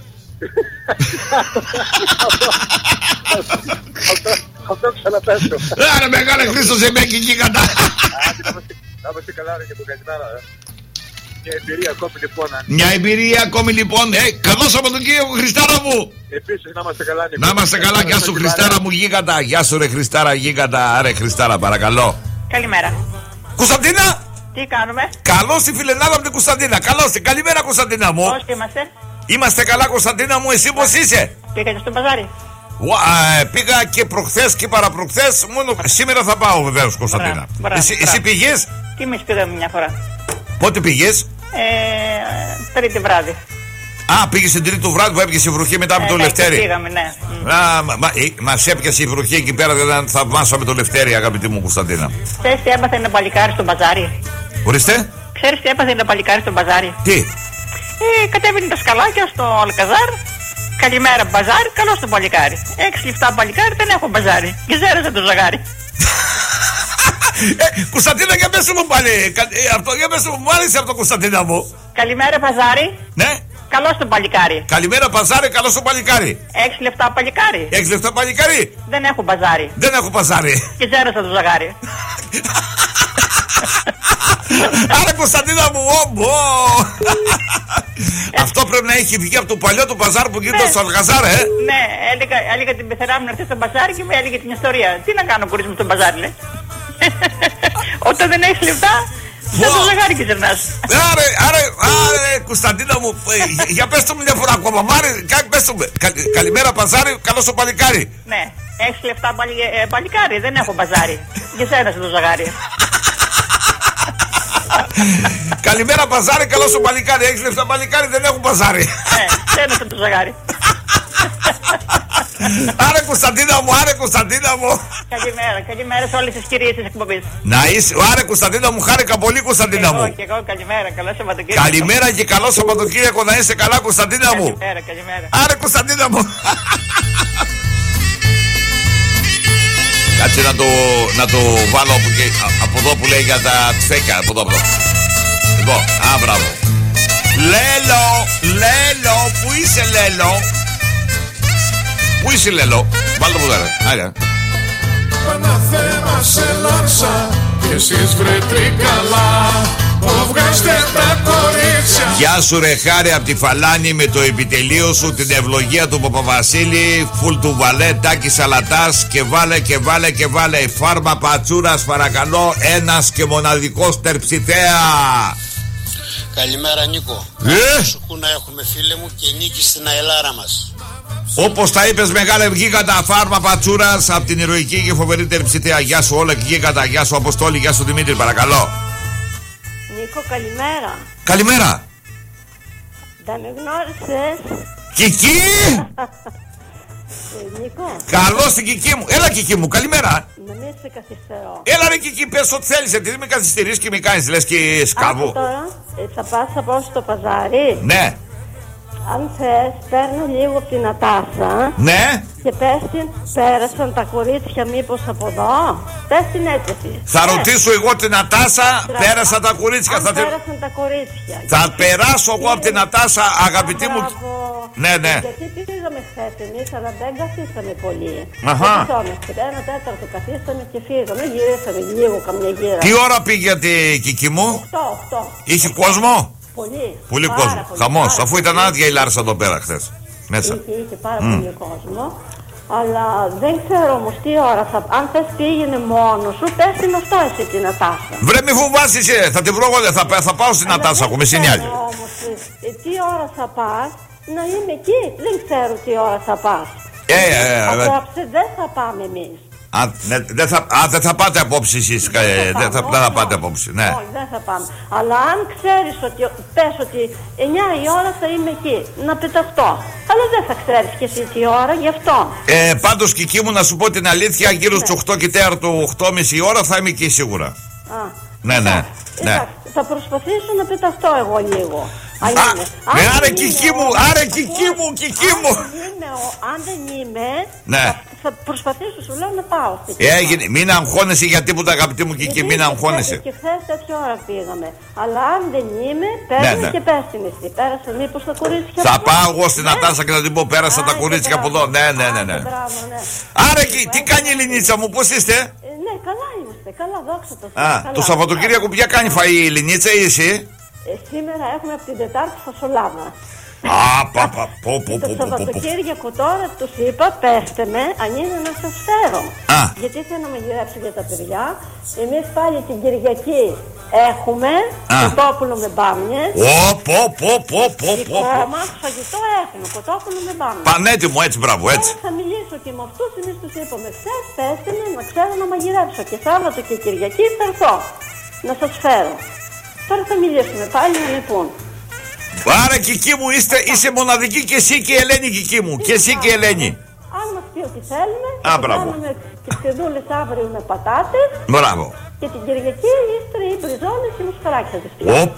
Αυτό ξαναπέσω. Άρα μεγάλε Χρήστο Ζεμπέκη γίγαντα. Να είμαστε καλά ρε και τον καλημέρα. Μια εμπειρία ακόμη λοιπόν. Μια εμπειρία ακόμη λοιπόν. Καλό Σαββατοκύριακο Χριστάρα μου. Επίσης να είμαστε καλά. Να είμαστε καλά. Γεια σου Χριστάρα μου γίγαντα. Γεια σου ρε Χριστάρα γίγαντα. Άρε Χριστάρα παρακαλώ. Καλημέρα. Κωνσταντίνα! Τι κάνουμε? Καλώς τη φιλενάδα από την Κωνσταντίνα. Καλώς την. Καλημέρα, Κωνσταντίνα μου. Πώς είμαστε? Είμαστε καλά, Κωνσταντίνα μου. Εσύ πώς είσαι? Πήγατε στο μπαζάρι? Πήγα και προχθές και παραπροχθές. Μόνο σήμερα θα πάω βεβαίως, Κωνσταντίνα. Εσύ πήγες? Τι εμείς πήγαμε μια φορά. Πότε πήγες? Τρίτη βράδυ. Πήγες την Τρίτη το βράδυ που έπιασε η βροχή μετά από το Λευτέρι. Πήγαμε, ναι. Μας έπιασε η βροχή εκεί πέρα, δεν θαυμάσαμε το Λευτέρι, αγαπητή μου Κωνσταντίνα. Ξέρεις τι έπαθε ένα παλικάρι στο μπαζάρι? Ορίστε. Ξέρεις τι έπαθε ένα παλικάρι στο μπαζάρι? Τι? Κατέβαινε τα σκαλάκια στο Αλκαζάρ. Καλημέρα μπαζάρι, καλώς το παλικάρι. 6 λεπτά παλικάρι, δεν έχω μπαζάρι. Και ζέρασε το ζαγάρι. Κωνσταντίνα, για πες μου πάλι. Για πες μου, μου άρεσε αυτό, Κωνσταντίνα μου. Καλημέρα μπαζάρι. Ναι. Καλώς το παλικάρι. Καλημέρα μπαζάρι, καλώς το παλικάρι. 6 λεπτά παλικάρι. 6 λεπτά παλικάρι. Δεν έχω μπαζάρι. Δεν έχω μπαζάρι. Και ζέρασα το ζαγάρι. Άρα, Κωνσταντίνα μου, αυτό πρέπει να έχει βγει από το παλιό του μπαζάρ που γίνεται στο Αλκαζάρ, Ναι, έλεγα την πεθερά μου να έρθει στο μπαζάρι και μου έλεγε την ιστορία. Τι να κάνω χωρίς μου στο μπαζάρι, λέει. Όταν δεν έχεις λεφτά, σαν το ζαγάρι και ζερνάς. Άρε, Κωνσταντίνα μου, για πες το μου μια φορά ακόμα. Πες το μου. Καλημέρα μπαζάρι, καλώς το παλικάρι. Ναι, 6 λεπτά παλικάρι, δεν έχω μπαζάρι. Και ζέρασε το ζαγάρι. Καλημέρα μπαζάρι, καλώς το παλικάρι. 6 λεπτά παλικάρι, δεν έχω μπαζάρι. Ζέρασε το ζαγάρι. Άρε, Κωνσταντίνα μου, άρε, Κωνσταντίνα μου. Καλημέρα σε όλες τις κυρίες της εκπομπής. Να είσαι, άρε, Κωνσταντίνα μου, χάρηκα πολύ, Κωνσταντίνα μου. Και εγώ, καλημέρα, καλό Σαββατοκύριακο. Καλημέρα και καλό Σαββατοκύριακο, να είσαι καλά, Κωνσταντίνα μου. Καλημέρα. Άρε, Κωνσταντίνα μου. Κάτσε να το βάλω από εδώ που λέει για τα τσφέκια. Από εδώ. Λοιπόν, μπράβο. Λέλο, πού είσαι, Λέλο? Πού είσαι, Λέλο? Βάλτε το πέρα. Άρα. Παναθέμα σε λάρσα και εσείς βρετρή καλά. Βγάστε τα κορίτσια. Γεια σου ρε χάρη από τη Φαλάνη, με το επιτελείο σου, την ευλογία του Παπαβασίλη. Φουλ του βαλέ, Τάκη Σαλατάς. Και βάλε φάρμα πατσούρας, παρακαλώ. Ένας και μοναδικός Τερψιθέα. Καλημέρα, Νίκο. Σου να έχουμε, φίλε μου, και νίκη στην αελάρα μας. Όπως τα είπες, μεγάλε, γίγαντα φάρμα πατσούρας από την ηρωική και φοβερή Τερψιθέα. Γεια σου όλα και γίγαντα. Γεια σου Αποστόλη, γεια σου Δημήτρη, παρακαλώ. Νίκο, καλημέρα. Καλημέρα. Δεν με γνώρισες? Κική! Νίκο. Καλώς την Κική μου. Έλα, Κική μου, καλημέρα. Να μην σε καθυστερώ. Έλα ρε Κική, πες ό,τι θέλεις, επειδή με καθυστερείς και με κάνεις, λες και σκάβω. Τώρα θα πας από στο παζάρι. Ναι. Αν θες, παίρνω λίγο από την Νατάσα. Ναι. Και πες την, πέρασαν τα κορίτσια μήπως από εδώ? Πες την έτσι. Θα ρωτήσω εγώ την Νατάσα, πέρασαν τα κορίτσια. Πέρασαν τα κορίτσια. Θα περάσω εγώ από την Νατάσα, αγαπητή μου. Ναι. Γιατί πήγαμε χθες εμείς, αλλά δεν καθίσαμε πολύ. Αχα. Ένα τέταρτο καθίσαμε και φύγαμε, γυρίσαμε λίγο, καμιά γύρα. Τι ώρα πήγε την Κική μου? 8. Είχε κόσμο? Πολύ κόσμο. Χαμός, αφού ήταν άδεια η Λάρισα εδώ πέρα χθες. Μέσα. Είχε πάρα πολύ κόσμο. Αλλά δεν ξέρω όμως τι ώρα θα... Αν θες πήγαινε μόνο σου, πες την αυτό εσύ την Νατάσα. Βρε μη φοβάσαι εσύ, θα την βρω εγώ, θα πάω στην Νατάσα, ακούμε συνιάλη. Όμως τι ώρα θα πας, να είμαι εκεί, δεν ξέρω τι ώρα θα πας. Απόψε δεν θα πάμε εμείς. Δεν θα πάτε απόψη εσείς. Δεν θα πάτε απόψη. Ναι. Όχι, δεν θα πάμε. Αλλά αν ξέρεις ότι πες ότι 9 η ώρα θα είμαι εκεί, να πεταχτώ. Αλλά δεν θα ξέρεις και εσύ τι ώρα, γι' αυτό. Πάντως Κική μου, να σου πω την αλήθεια, γύρω στις 8 και 4, 8.30 η ώρα θα είμαι εκεί σίγουρα. Ναι. Θα προσπαθήσω να πεταχτώ εγώ λίγο. Άρε Κική μου, Κική μου. Αν δεν είμαι, ναι. Θα προσπαθήσω, σου λέω, να πάω. Έγινε, μην αγχώνεσαι για τίποτα, αγαπητή μου Κική, μην αγχώνεσαι. Και χθες τέτοια ώρα πήγαμε. Αλλά αν δεν είμαι, παίρνει και πες την εσύ. Πέρασαν μήπως τα κορίτσια? Θα πάω εγώ στην Νατάσα και θα την πω, πέρασαν τα κορίτσια από εδώ. Ναι. Άρα τι κάνει η Λινίτσα μου, πώς είστε? Ναι, καλά είμαστε, καλά, δόξα τω Θεώ. Το Σαββατοκύριακο ποια κάνει φαΐ η Λινίτσα ή εσύ? Σήμερα έχουμε από την Τετάρτη φασολάδα. Το Σαββατοκύριακο τώρα τους είπα, πέστε με αν είναι να σας φέρω. Γιατί θέλω να μαγειρέψω για τα παιδιά. Εμείς πάλι την Κυριακή έχουμε κοτόπουλο με μπάμιες. Δικό μας φαγητό έχουμε, κοτόπουλο με μπάμιες. Πανέτοιμο, έτσι, μπράβο, έτσι. Τώρα θα μιλήσω και με αυτούς, εμείς τους είπαμε χθες, πέστε με να ξέρω να μαγειρέψω. Και Σάββατο και Κυριακή θα έρθω να σας φέρω. Τώρα θα μιλήσουμε πάλι να με πούν. Άρα Κική μου είσαι μοναδική και εσύ και η Ελένη, Κική μου. Και εσύ και η Ελένη. Αν μας πει ότι θέλουμε, θα κάνουμε τις κρυδούλες αύριο με πατάτες. Μπράβο. Και την Κυριακή ύστερα οι μπριζόλες και οι μοσχαράκια της.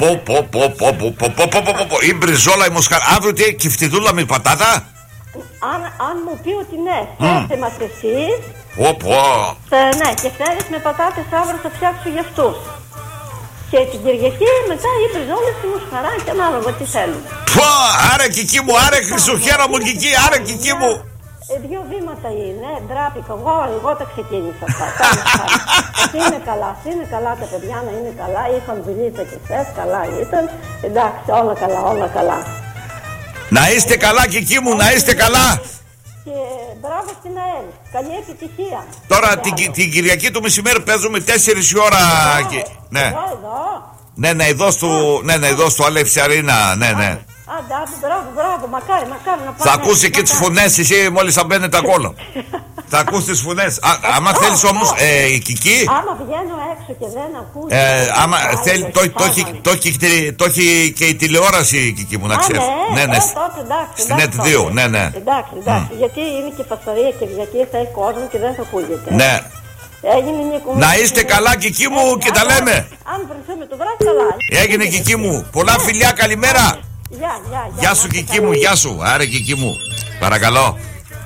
Η μπριζόλα, η μοσχαράκια. Αύριο τι, κυφτιδούλα με πατάτα. Αν μου πει ότι ναι, φέρτε μας εσείς. Ναι, και φέρεις με πατάτες αύριο θα φτιάξω για αυτούς. Και την Κυριακή μετά οι μπριζόλες και μοσχαράκια, ανάλογα τι θέλουν. Άρα Κική μου, άρα Χρυσοχέρα μου Κική, άρα Κική μου. Δύο βήματα είναι, ντράπηκα, εγώ τα ξεκίνησα αυτά. Είναι καλά τα παιδιά να είναι καλά, είχαν δουλίτσα και χθες, καλά ήταν. Εντάξει, όλα καλά. Να είστε καλά Κική μου, να είστε καλά. Και μπράβο στην ΑΕΛ, καλή επιτυχία. Τώρα την Κυριακή το μεσημέρι παίζουμε 4 η ώρα. Ναι. Εδώ στο Αλέφης Αρίνα, ναι. Μπράβο, μακάρι να πάμε. Θα ακούσει και τις φωνές εσύ μόλις θα μπαίνετε τα κόλλα. Θα ακούσει τις φωνές. Άμα θέλεις όμως, Κική. Άμα βγαίνω έξω και δεν ακούσει. Άμα θέλει, το έχει και η τηλεόραση, Κική μου, να ξέρεις. Ναι. Εντάξει. Στην ΕΤ2, ναι. Εντάξει. Γιατί είναι και φασαρία Κυριακή, θα έχει κόσμο και δεν θα ακούγεται. Ναι. Να είστε καλά Κική μου και τα λέμε. Αν βρεθούμε το βράδυ καλά. Έγινε Κική μου. Πολλά φιλιά, καλημέρα. Γεια σου Κική μου, γεια σου. Άρε Κική μου, παρακαλώ.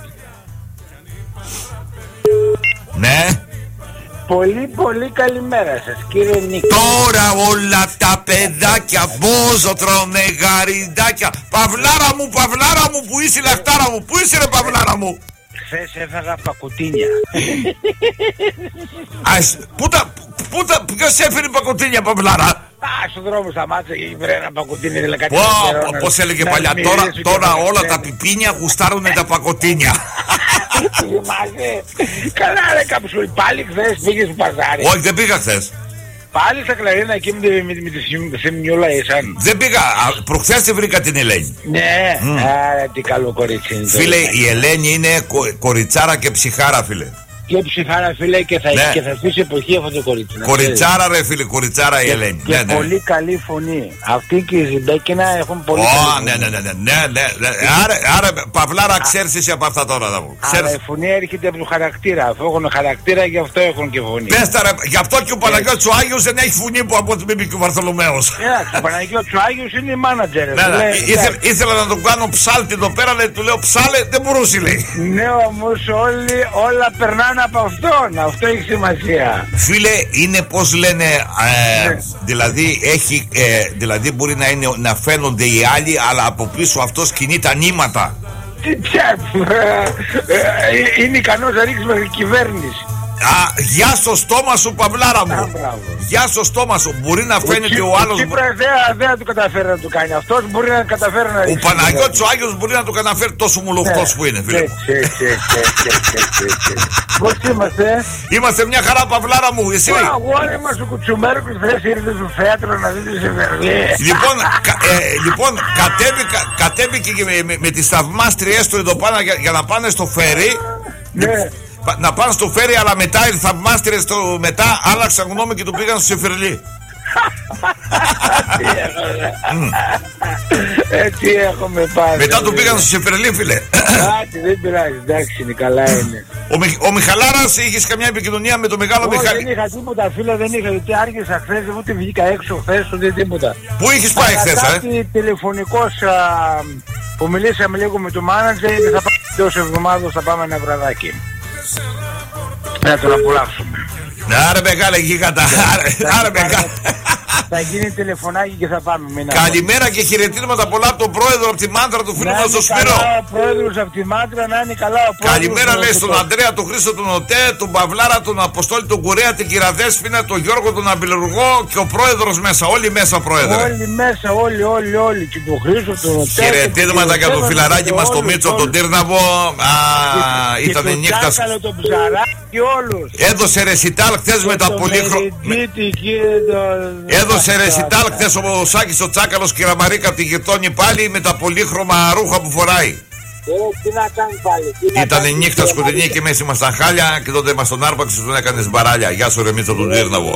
Ναι. Πολύ καλημέρα σας κύριε Νίκο. Τώρα όλα τα παιδάκια μπόζο τρώνε γαριδάκια. Παυλάρα μου, που είσαι λαχτάρα μου. Πού είσαι ρε Παυλάρα μου? Χθες έφαγα πακοτίνια. Ποιος έφερε πακοτίνια Παυλάρα? Στον δρόμο σταμάτησε και βρε ένα πακοτίνι. Πώς έλεγε παλιά, τώρα όλα τα πιπίνια γουστάρουνε τα πακοτίνια. Καλά ρε καψούλη, πάλι χθες πήγες στο παζάρι? Όχι, δεν πήγα χθες. Πάλι στα Κλαρίνα εκεί με τη Σεμινιούλα ήσαν? Δεν πήγα, προχθές τη βρήκα την Ελένη. Ναι, άρα τι καλό κορίτσι είναι. Φίλε, η Ελένη είναι κοριτσάρα και ψυχάρα φίλε. Και ψυχάρα φίλε και θα αφήσει εποχή αυτό το κορίτσι. Κοριτσάρα ρε φίλε, κοριτσάρα η Ελένη. Και πολύ καλή φωνή. Αυτή και η Ζιμπέκινα έχουν πολύ καλή φωνή. Ναι. Άρα Παυλάρα ξέρεις εσύ από αυτά τώρα θα μου. Αλλά η φωνή έρχεται από το χαρακτήρα. Αφού έχουν χαρακτήρα γι' αυτό έχουν και φωνή. Πες τα ρε, γι' αυτό και ο Παναγιώτης ο Άγιος δεν έχει φωνή που από ό,τι με είπε και ο Βαρθολομαίος. Ο Παναγιώτης ο Άγιος είναι η μάνατζερ. Ήθελα να τον κάνω ψάλτη εδώ πέρα, του λέω ψάλε, δεν μπορούσε λέει. Ναι όμως όλα περνάνε από αυτόν, αυτό έχει σημασία. Φίλε, είναι πως λένε, δηλαδή έχει, δηλαδή μπορεί να φαίνονται οι άλλοι, αλλά από πίσω αυτός κινεί τα νήματα. Είναι ικανός να ρίξει μέχρι κυβέρνηση. Γεια στο στόμα σου Παυλάρα μου. Γεια στο στόμα σου. Μπορεί να φαίνεται ο άλλος. Ο Τσίπρας δεν του καταφέρει να του κάνει. Αυτός μπορεί να καταφέρει να ρίξει. Ο Παναγιώτης ο Άγιος μπορεί να του καταφέρει, τόσο μουλοχτός που είναι φίλε. Πώς είμαστε? Είμαστε μια χαρά Παυλάρα μου. Εσύ? Αγόρι μας ο Κουτσουμέρκος χθες ήρθε στο θέατρο να δει τη Σεβερλή. Λοιπόν κατέβηκε με τις θαυμάστριές του εδώ πάνω για να πάνε στο φέρι. Να πάνε στο φέρι, αλλά μετά οι θαυμάστρες μετά άλλαξαν γνώμη και του πήγαν στο Σεφερλί. Έτσι έχουμε πάρει. Μετά του πήγαν στο Σεφερλί φίλε. Δεν πειράζει, εντάξει είναι, καλά είναι. Ο Μιχαλάρας, είχες καμιά επικοινωνία με το μεγάλο Μιχαλή? Δεν είχα τίποτα φίλε, δεν είχα, γιατί άργησα χθες, ούτε βγήκα έξω χθες, ούτε τίποτα. Πού είχες πάει χθες τηλεφωνικός που μιλήσαμε λίγο με το μάνατζερ, θα πάμε εντός εβδομάδος, θα πάμε ένα βραδάκι. Να τον απολαύσουμε. Άρα μεγάλα γίγαντα. Άρα μεγάλα. Θα γίνει τηλεφωνάκι και θα πάμε. Καλημέρα και χαιρετίσματα πολλά από τον πρόεδρο από τη Μάντρα του φίλου μας τον Σπύρο. Ο πρόεδρος από τη Μάντρα να είναι καλά. Καλημέρα λέει στον Ανδρέα, τον Χρήστο τον Οτέ, τον Παυλάρα, τον Αποστόλη, τον Κουρέα, την Κυραδέσποινα, τον Γιώργο τον Αμπελουργό και ο πρόεδρος μέσα. Όλοι μέσα, πρόεδρε. Όλοι μέσα, όλοι. Και τον Χρήστο τον Οτέ. Χαιρετίσματα για το φιλαράκι μας τον Μίτσο τον Τύρναβο. Ήταν η νύχτα. Έδωσε ρεσιτάλ χθες με τα πολύχρωμα. Έδωσε ρεσιτάλ χθες ο Σάκης ο Τσάκαλος και η Ραμαρίκα από τη γειτόνη πάλι με τα πολύχρωμα ρούχα που φοράει. Τι να κάνει πάλι. Ήταν η νύχτα σκοτεινή και μέσα ήμασταν χάλια και τότε μας τον άρπαξε τον έκανες μπαράλια. Γεια σου ρε Μίτσο τον Τύρναβο.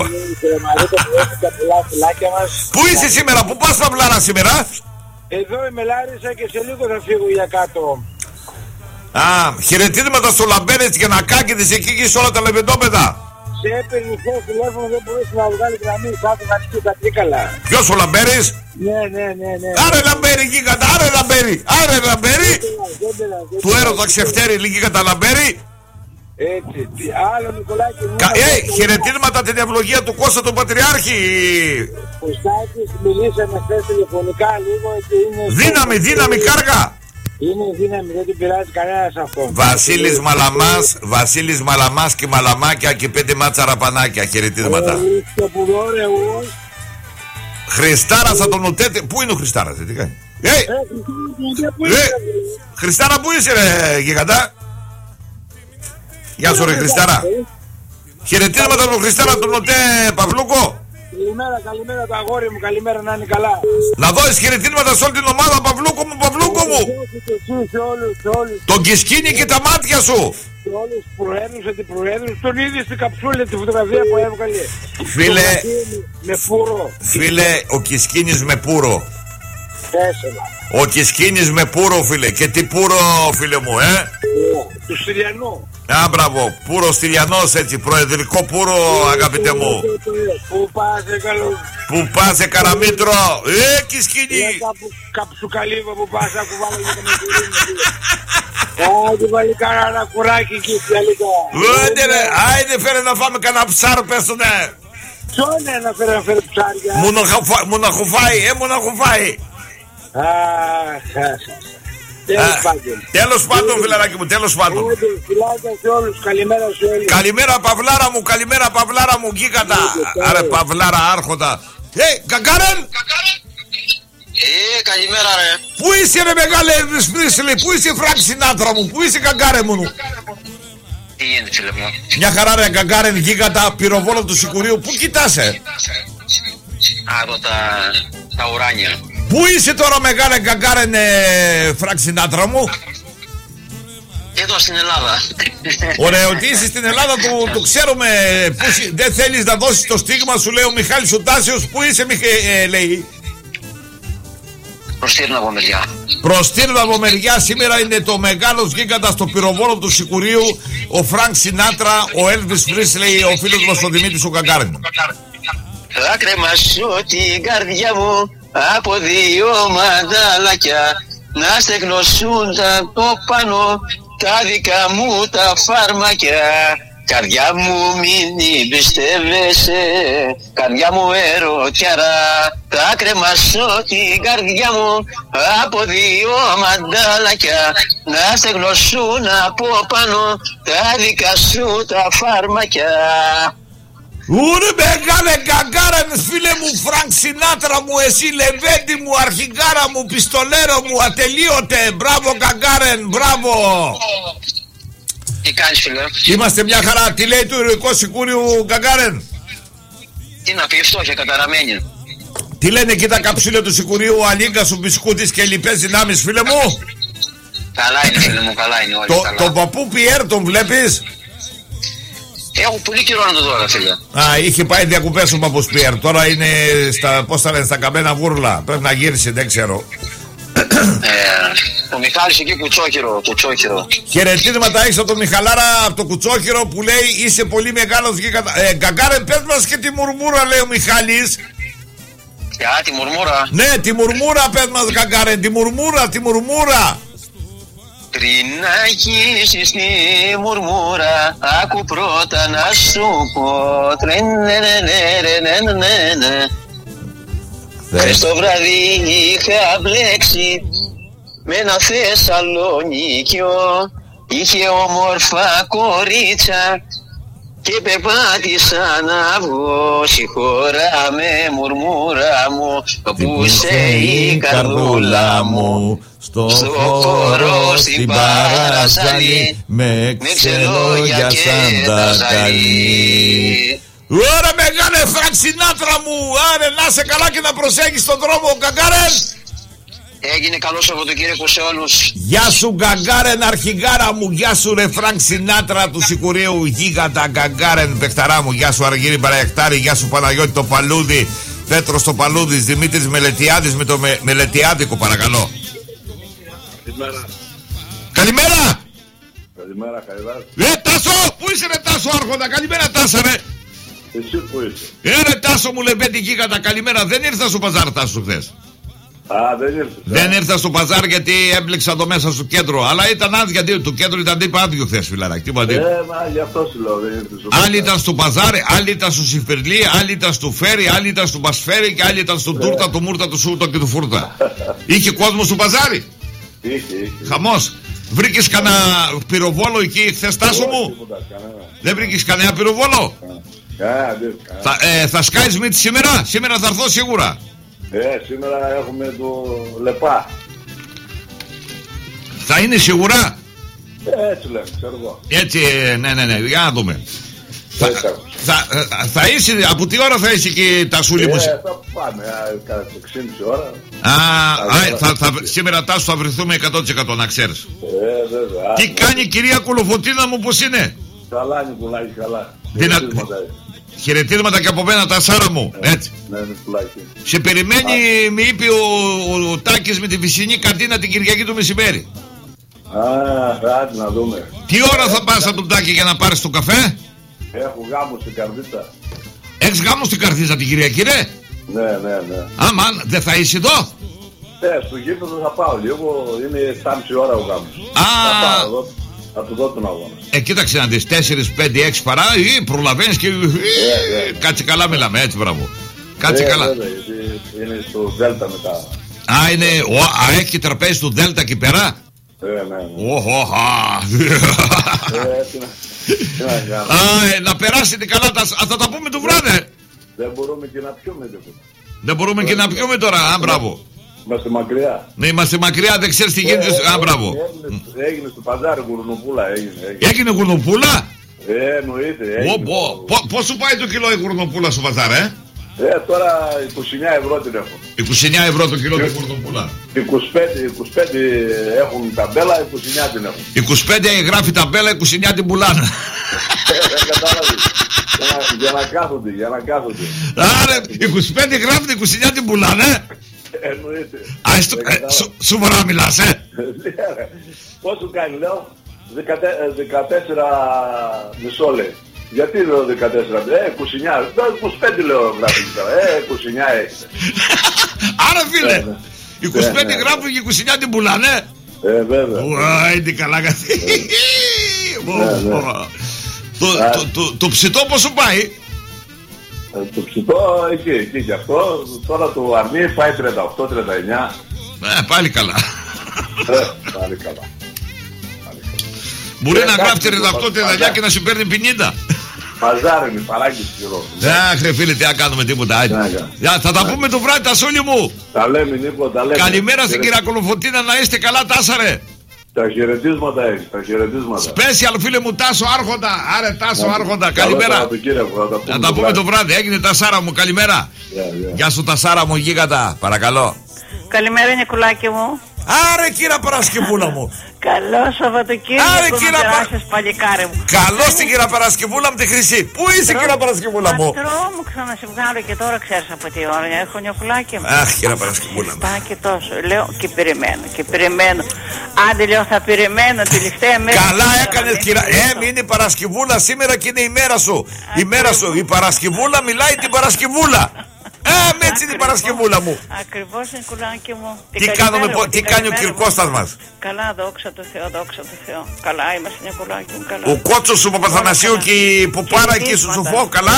Πού είσαι σήμερα, πού πας Παυλάρα σήμερα? Εδώ είμαι Λάρισα και σε λίγο θα φύγω για κάτω. Χαιρετίσματα στο Λαμπέριτς για να κάκητες εκεί και σε όλα τα λεβεντόπεδα. Σε έπαιρνε χθες τηλέφωνο, δεν μπορούσε να βγάλει γραμμή, θα βγάλει τα τρίκαλα. Ποιος ο Λαμπέρης? Ναι. Άρε Λαμπέρη γίγαντα, άρε Λαμπέρη. Του έρωτα ξεφτέρει γίγαντα Λαμπέρη. Έτσι, άλλο Νικολάκη. Χαιρετίσματα την ευλογία του Κώστα τον Πατριάρχη. Κωστάκης, μιλήσαμε χθες τηλεφωνικά λίγο και είναι... Δύναμη κάργα. Είναι δύναμη, δεν την πειράζει κανένας αυτό. Βασίλης Μαλαμάς και Μαλαμάκια και 5 μάτσα ραπανάκια. Χαιρετίσματα. Χριστάρας θα τον οτέτε. Πού είναι ο Χριστάρας, τι κάνει? Χριστάρα, πού είσαι ρε γιγαντά? Γεια σου ρε Χριστάρα. Χαιρετίσματα τον Χριστάρα τον οτέ Παυλούκο. Καλημέρα το αγόρι μου, καλημέρα να είναι καλά. Να δώσεις χαιρετίσματα σε όλη την ομάδα Παυλούκο μου. Τον Κισκίνη και τα μάτια σου. Και όλους τους προέδρους, αντιπροέδρους, τον είδε στην καψούλα τη φωτογραφία που έβγαλε. Φίλε, με πουρο. Φίλε, ο Κισκίνης με πουρο. Έσαι. Ο Κισκίνης με πουρο φίλε. Και τι πουρο φίλε μου, Του Στυλιανού. Μπράβο, πουρο Στυλιανός έτσι, προεδρικό πουρο αγαπητέ μου. Πού πάσε καλό. Πού πάσε Καραμήτρο, Κισκίνη. Καψουκαλίβα που πάσε, ακού βάλε για το μεσουρίνο. Άντε βάλει κανένα κουράκι εκεί τελικά. Άιντε φέρε να φάμε κανένα ψάρ πες του ναι. Ψώνε να φέρε ψάρια. Μοναχοφάει. Τέλος πάντων φιλαράκι μου, τέλος πάντων. Φιλάκια σε όλους, καλημέρα σε όλους. Καλημέρα Παυλάρα μου γίγαντα. Άρε Παυλάρα άρχοντα. Καγκάρεν. Καλημέρα ρε. Πού είσαι ρε μεγάλε Πρίσλι, πού είσαι Φρανκ Σινάτρα μου, πού είσαι Καγκάρεν μου? Τι γίνεται φίλε μου? Μια χαρά ρε Καγκάρεν γίγαντα, πυροβόλο του Σικουρίου, πού κοιτάσαι? Από τα ουράνια. Πού είσαι τώρα μεγάλε Καγκάρεν Φρανκ Σινάτρα μου? Εδώ στην Ελλάδα. Ωραία, ότι είσαι στην Ελλάδα το ξέρουμε. Δεν θέλεις να δώσεις το στίγμα σου λέει ο Μιχάλης ο Τάσιος. Πού είσαι λέει? Προς Τύρναβο μεριά. Σήμερα είναι το μεγάλο γίγαντα στο πυροβόλο του Σικουρίου. Ο Φρανκ Σινάτρα, ο Έλβις Πρίσλεϊ, ο φίλος μας ο Δημήτρης ο Καγκάρεν. Θα κρεμάσω την καρδιά μου από 2 μανταλάκια, να στεγνωσούν τα το πάνω τα δικά μου τα φάρμακια. Καρδιά μου μην πιστεύεσαι, καρδιά μου ερωτιάρα. Θα κρεμάσω την καρδιά μου από 2 μανταλάκια, να στεγνωσούν από πάνω τα δικά σου τα φάρμακια. Ούρε μεγάλε Καγκάρεν φίλε μου Φρανκ Σινάτρα μου, εσύ λεβέντη μου, αρχικάρα μου, πιστολέρο μου, ατελείωτε. Μπράβο Καγκάρεν, μπράβο. Τι κάνεις φίλε? Είμαστε μια χαρά. Τι λέει του ηρωικού Σικούριου Καγκάρεν? Τι να πει, φτώχεια καταραμένη. Τι λένε εκεί τα καψούλια του Σικουρίου, ο Αλίγκας, ο Μπισκούτης και λοιπές δυνάμεις φίλε μου? Καλά είναι φίλε μου, καλά είναι όλοι καλά. Τον παππού Πιέρ τον βλέπεις? Έχω πολύ καιρό να το δω φίλε. Είχε πάει διακοπές ο παππούς Πιέρ. Τώρα είναι στα, πώς θα λένε, στα καμένα βούρλα. Πρέπει να γύρισε, δεν ξέρω. Ο Μιχάλης εκεί κουτσόχυρο. Χαιρετίσματα έχεις από τον Μιχαλάρα από το κουτσόχυρο που λέει είσαι πολύ μεγάλος γίγαντα. Καγκάρεν πες μας και τη μουρμούρα λέει ο Μιχάλης. Τη μουρμούρα. Ναι, τη μουρμούρα πες μας Καγκάρεν, τη μουρμούρα. Πριν να αρχίσεις τη μουρμούρα, άκου πρώτα να σου πω. Χθες το βράδυ είχα μπλέξει με ένα Θεσσαλονίκιο. Είχε όμορφα κορίτσα και περπάτησα να βγω. Συγχώρα με μουρμούρα μου, που σε η καρδούλα μου. Στο χώρο στην Παρασαλή, με ξενόγια σαν τα καλή. Ωρα μεγάλε Φρανκ Σινάτρα μου. Άρε να σε καλά και να προσέχεις τον δρόμο, Γκαγκάρεν. Έγινε καλό Σαββατοκύριακο σε όλους. Γεια σου Γκαγκάρεν αρχηγάρα μου. Γεια σου ρε Φρανκ Σινάτρα του Σικουρίου γίγαντα Γκαγκάρεν παιχταρά μου. Γεια σου Αργύρι Παραϊκτάρη. Γεια σου Παναγιώτη το Παλούδι. Πέτρος το Παλούδης. Δημήτρης Μελετιάδης με το μελετιάδικο παρακαλώ. Καλημέρα. Καλημέρα. Καλημέρα. Τάσο, πού είσαι ρε Τάσο άρχοντα. Καλημέρα Τάσα ρε. Εσύ που είσαι. Ρε Τάσο μου λεβέντη γίγαντα καλημέρα. Δεν ήρθα στο παζάρ Τάσο χθες. Δεν ήρθα. Δεν ήρθα στο παζάρ γιατί έμπλεξα το μέσα στο κέντρο. Αλλά ήταν άδεια, γιατί το κέντρο ήταν τύπα άδειο χθες φιλαράκι. Μα γι' αυτό σου λέω δεν ήρθες. Άλλοι ήταν στο παζάρ, άλλοι ήταν στο Σιφερλί, άλλοι ήταν στο Φέρι, άλλοι ήταν στο Μπασφέρι και άλλοι ήταν στο Τούρτα, το Μούρτα, το Σούρτα και το Φούρτα. Είχε κόσμο στο παζάρι. Είχε. Χαμός. Βρήκες κανένα πυροβόλο εκεί χθες Τάσο μου? Δεν βρήκες κανένα πυροβόλο? Θα σκάεις μύτη σήμερα? Σήμερα θα έρθω σίγουρα. Σήμερα έχουμε το Λεπά. Θα είναι σίγουρα? Έτσι λέμε, ξέρω εγώ. Έτσι, ναι, για να δούμε. Θα είσαι, από τι ώρα θα είσαι εκεί τα σούλη μου? Θα πάμε, κατά 6,5 ώρα. Σήμερα Τάσο θα βρεθούμε 100% να ξέρεις. Βέβαια. Τι κάνει η κυρία Κολοφωτίνα μου, πως είναι? Καλά Νικολάκη, καλά. Χαιρετίσματα και από μένα Τασάρα μου. Έτσι. Ναι, Νικολάκη. Σε περιμένει, με είπε ο Τάκης με τη βυσσινή καντίνα την Κυριακή του μεσημέρι. Άντε να δούμε. Τι ώρα θα πας από τον Τάκη για να πάρεις το καφέ? Έχω γάμο στην Καρδίτσα. Έχεις γάμο στην Καρδίτσα την Κυριακή ρε? Ναι. Αμάν, δεν θα είσαι εδώ? Στο γήπεδο θα πάω λίγο, είναι 3,5 ώρα ο γάμος. Θα πάω εδώ, θα του δω τον αγώνα. Κοίταξε να δεις, 4, 5, 6 παρά, προλαβαίνεις και κάτσε καλά μιλάμε, έτσι μπράβο. Κάτσε καλά. Είναι στο Δέλτα μετά. Έχει τραπέζι του Δέλτα εκεί πέρα? Να περάσετε καλά, θα τα πούμε το βράδυ. Δεν μπορούμε και να πιούμε. Δεν μπορούμε και να πιούμε τώρα, μπράβο. Είμαστε μακριά. Ναι, είμαστε μακριά, δεν ξέρεις τι γίνεται. Μπράβο. Έγινε στο παζάρι γουρνοπούλα. Έγινε γουρνοπούλα? Εννοείται. Πώς σου πάει το κιλό η γουρνοπούλα στο παζάρι? Τώρα 29 ευρώ την έχουν. 29 ευρώ το κιλό την γουρνοπούλα. 25 έχουν ταμπέλα, 29 την έχουν. 25 γράφει ταμπέλα, 29 την πουλάνε. Δεν κατάλαβες. Για να κάθονται. Άρα 25 γράφει, 29 την πουλάνε. Εννοείται. Σοβαρά μιλάς, Πώς σου κάνει, λέω, 14 μισό λέει. Γιατί λέω 14, 29, 25 λέω γράφει τώρα, 29 έχετε. Άρα φίλε, 25 γράφουν και 29 την πουλάνε. Βέβαια. Είναι καλά καθή. Το ψητό πώς σου πάει? Το ψητό εκεί και αυτό. Τώρα το αρνί πάει 38-39. Πάλι καλά. Πάλι καλά. Μπορεί να γράφει 38-39 και να σου παίρνει 50. Παζάρι, παράγγι σκυρό. Αχ φίλε, τι να κάνουμε τίποτα. Θα τα πούμε το βράδυ τα σόλια μου. Τα λέμε Νίκο, τα λέμε. Καλημέρα στην κυρία Κολοφωτίνα, να είστε καλά Τάσαρε. Τα χαιρετίσματα έχει, τα χαιρετίσματα. Special φίλε μου Τάσο Άρχοντα. Άρε Τάσο Άρχοντα, καλημέρα. Θα τα πούμε το βράδυ. Έγινε Τασάρα μου, καλημέρα. Γεια σου Τασάρα μου γίγαντα, παρακαλώ. Καλημέρα Νικολάκη μου. Άρε κύρα Παρασκευούλα μου. Καλό Σαββατοκύριακο να περάσεις παλικάρι μου. Καλώς την κύρα Παρασκευούλα μου τη χρυσή. Πού είσαι κύρα Παρασκευούλα μου? Πατρό μου ξανασυμβγάρω και τώρα ξέρεις από τι ώρα έχω Νικολάκη μου. Αχ κύρα Παρασκευούλα μου. Και τόσο λέω και περιμένω. Άντε λέω θα περιμένω τελευταία μέρα. Καλά έκανες κύρα. Έμεινε η Παρασκευούλα σήμερα και είναι η μέρα σου. Η μέρα σου. Η Παρασκευούλα μιλάει την Παρασκευούλα. Έτσι είναι η Παρασκευούλα μου. Ακριβώς Νικολάκη μου. Τι κάνει ο Κυρκώστας μας? Καλά, δόξα τω Θεώ, δόξα τω Θεώ. Καλά είμαστε Νικολάκη μου, καλά. Ο κότσος σου Παπαθανασίου και η Ποπάρα εκεί σου Σουφό, καλά.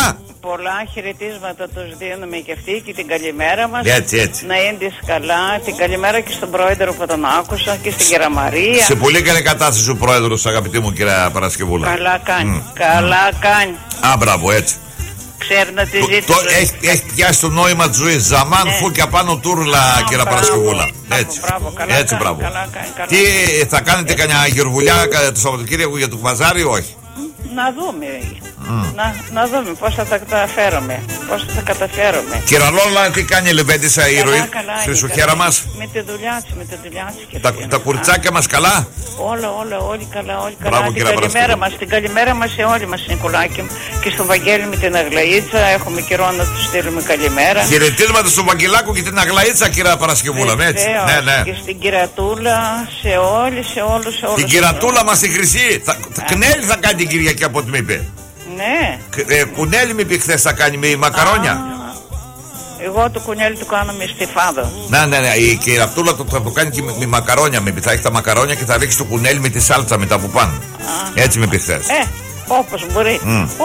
πολλά χαιρετίσματα τους δίνουμε και αυτοί και την καλημέρα μας. Έτσι. Να είναι καλά. Την καλημέρα και στον πρόεδρο που τον άκουσα και στην κυρία Μαρία. Σε πολύ καλή κατάσταση ο πρόεδρος, αγαπητή μου κυρία Παρασκευούλα. Καλά κάνει. Καλά κάνει. Μπράβο, έτσι. Ξέρει να τη ζήσει. Έχει πιάσει το νόημα της ζωής. Ζαμάν, φούκια πάνω τούρλα, κυρία Παρασκευούλα. Έτσι. Έτσι, μπράβο. Τι θα κάνετε, κανένα γερβουλιά το Σαββατοκύριακο για το Βαζάρι, όχι? Να δούμε. Να δούμε πώς θα τα καταφέρουμε. Κυραλόλα, τι κάνει η Λεβέντισσα, η ηρωή χρυσοχέρα μας? Με τη δουλειά της. Τα κουρτσάκια μας καλά? Όλοι καλά. Την καλημέρα μας σε όλοι μας, Νικολάκη μου. Και στον Βαγγέλη με την Αγλαΐτσα. Έχουμε καιρό να τους στείλουμε καλημέρα. Χαιρετίσματα στον Βαγγελάκο και την Αγλαΐτσα, κυρία Παρασκευούλα. Ναι. Και στην Κυρατούλα, σε όλους. Την Κυρατούλα μας τη χρυσή. Κνέλη θα κάνει την Κυριακή από ό,τι με είπε. Ναι. Κουνέλι με είπε χθες θα κάνει με μακαρόνια. Εγώ το κουνέλι του κάνω με στιφάδο. Ναι. Η Κυρατούλα θα το κάνει και με μακαρόνια. Θα έχει τα μακαρόνια και θα ρίξει το κουνέλι με τη σάλτσα μετά από πάνω. Έτσι με είπε χθες. Όπως μπορεί.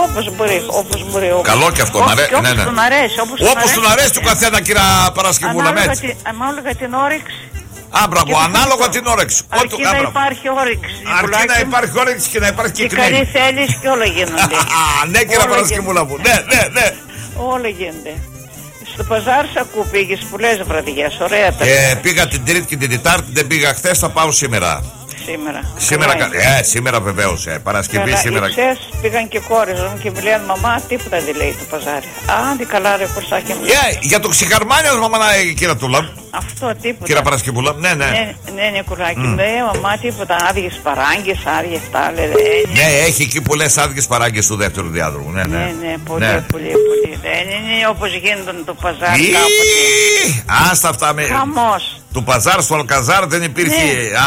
Καλό και αυτό. Όπως τον αρέσει του καθένα, κυρία Παρασκευούλα. Ανάλογα την όρεξη. Μπράβο, ανάλογα την όρεξη. Αρκεί να υπάρχει όρεξη. Αρκεί να υπάρχει όρεξη και να υπάρχει και καλή θέληση και όλα γίνονται. Ναι, κύριε Παρασκευούλα μου. Ναι. Όλα γίνονται. Στο Παζάρ Σακού πήγες πολλές βραδιές, ωραία τα. Πήγα την Τρίτη και την Τετάρτη, δεν πήγα χθες, θα πάω σήμερα. Σήμερα βεβαίως, Παρασκευή σήμερα. Χθες πήγαν και κόρες μου και μου λένε μαμά, τίποτα δεν λέει το Παζάρι. Άντε καλά ρε Κορσάκια μου. Για το ξυχαρμάνιο μαμά, κύριε Τούλα. Αυτό τίποτα. Κύριε Παρασκευούλα, ναι. Ναι, Νικολάκη, μαμά τίποτα, άδειες παράγκες, άδειες τα λέει. Ναι, έχει εκεί πολλές άδειες παράγκες του δεύτερου διάδρομου. Ναι, πολύ. Δεν είναι όπως γίνεται το Παζάρι κάποτε. Άστα αυτά με... Χαμός. Του Παζάρ στο Αλκαζάρ δεν υπήρχε.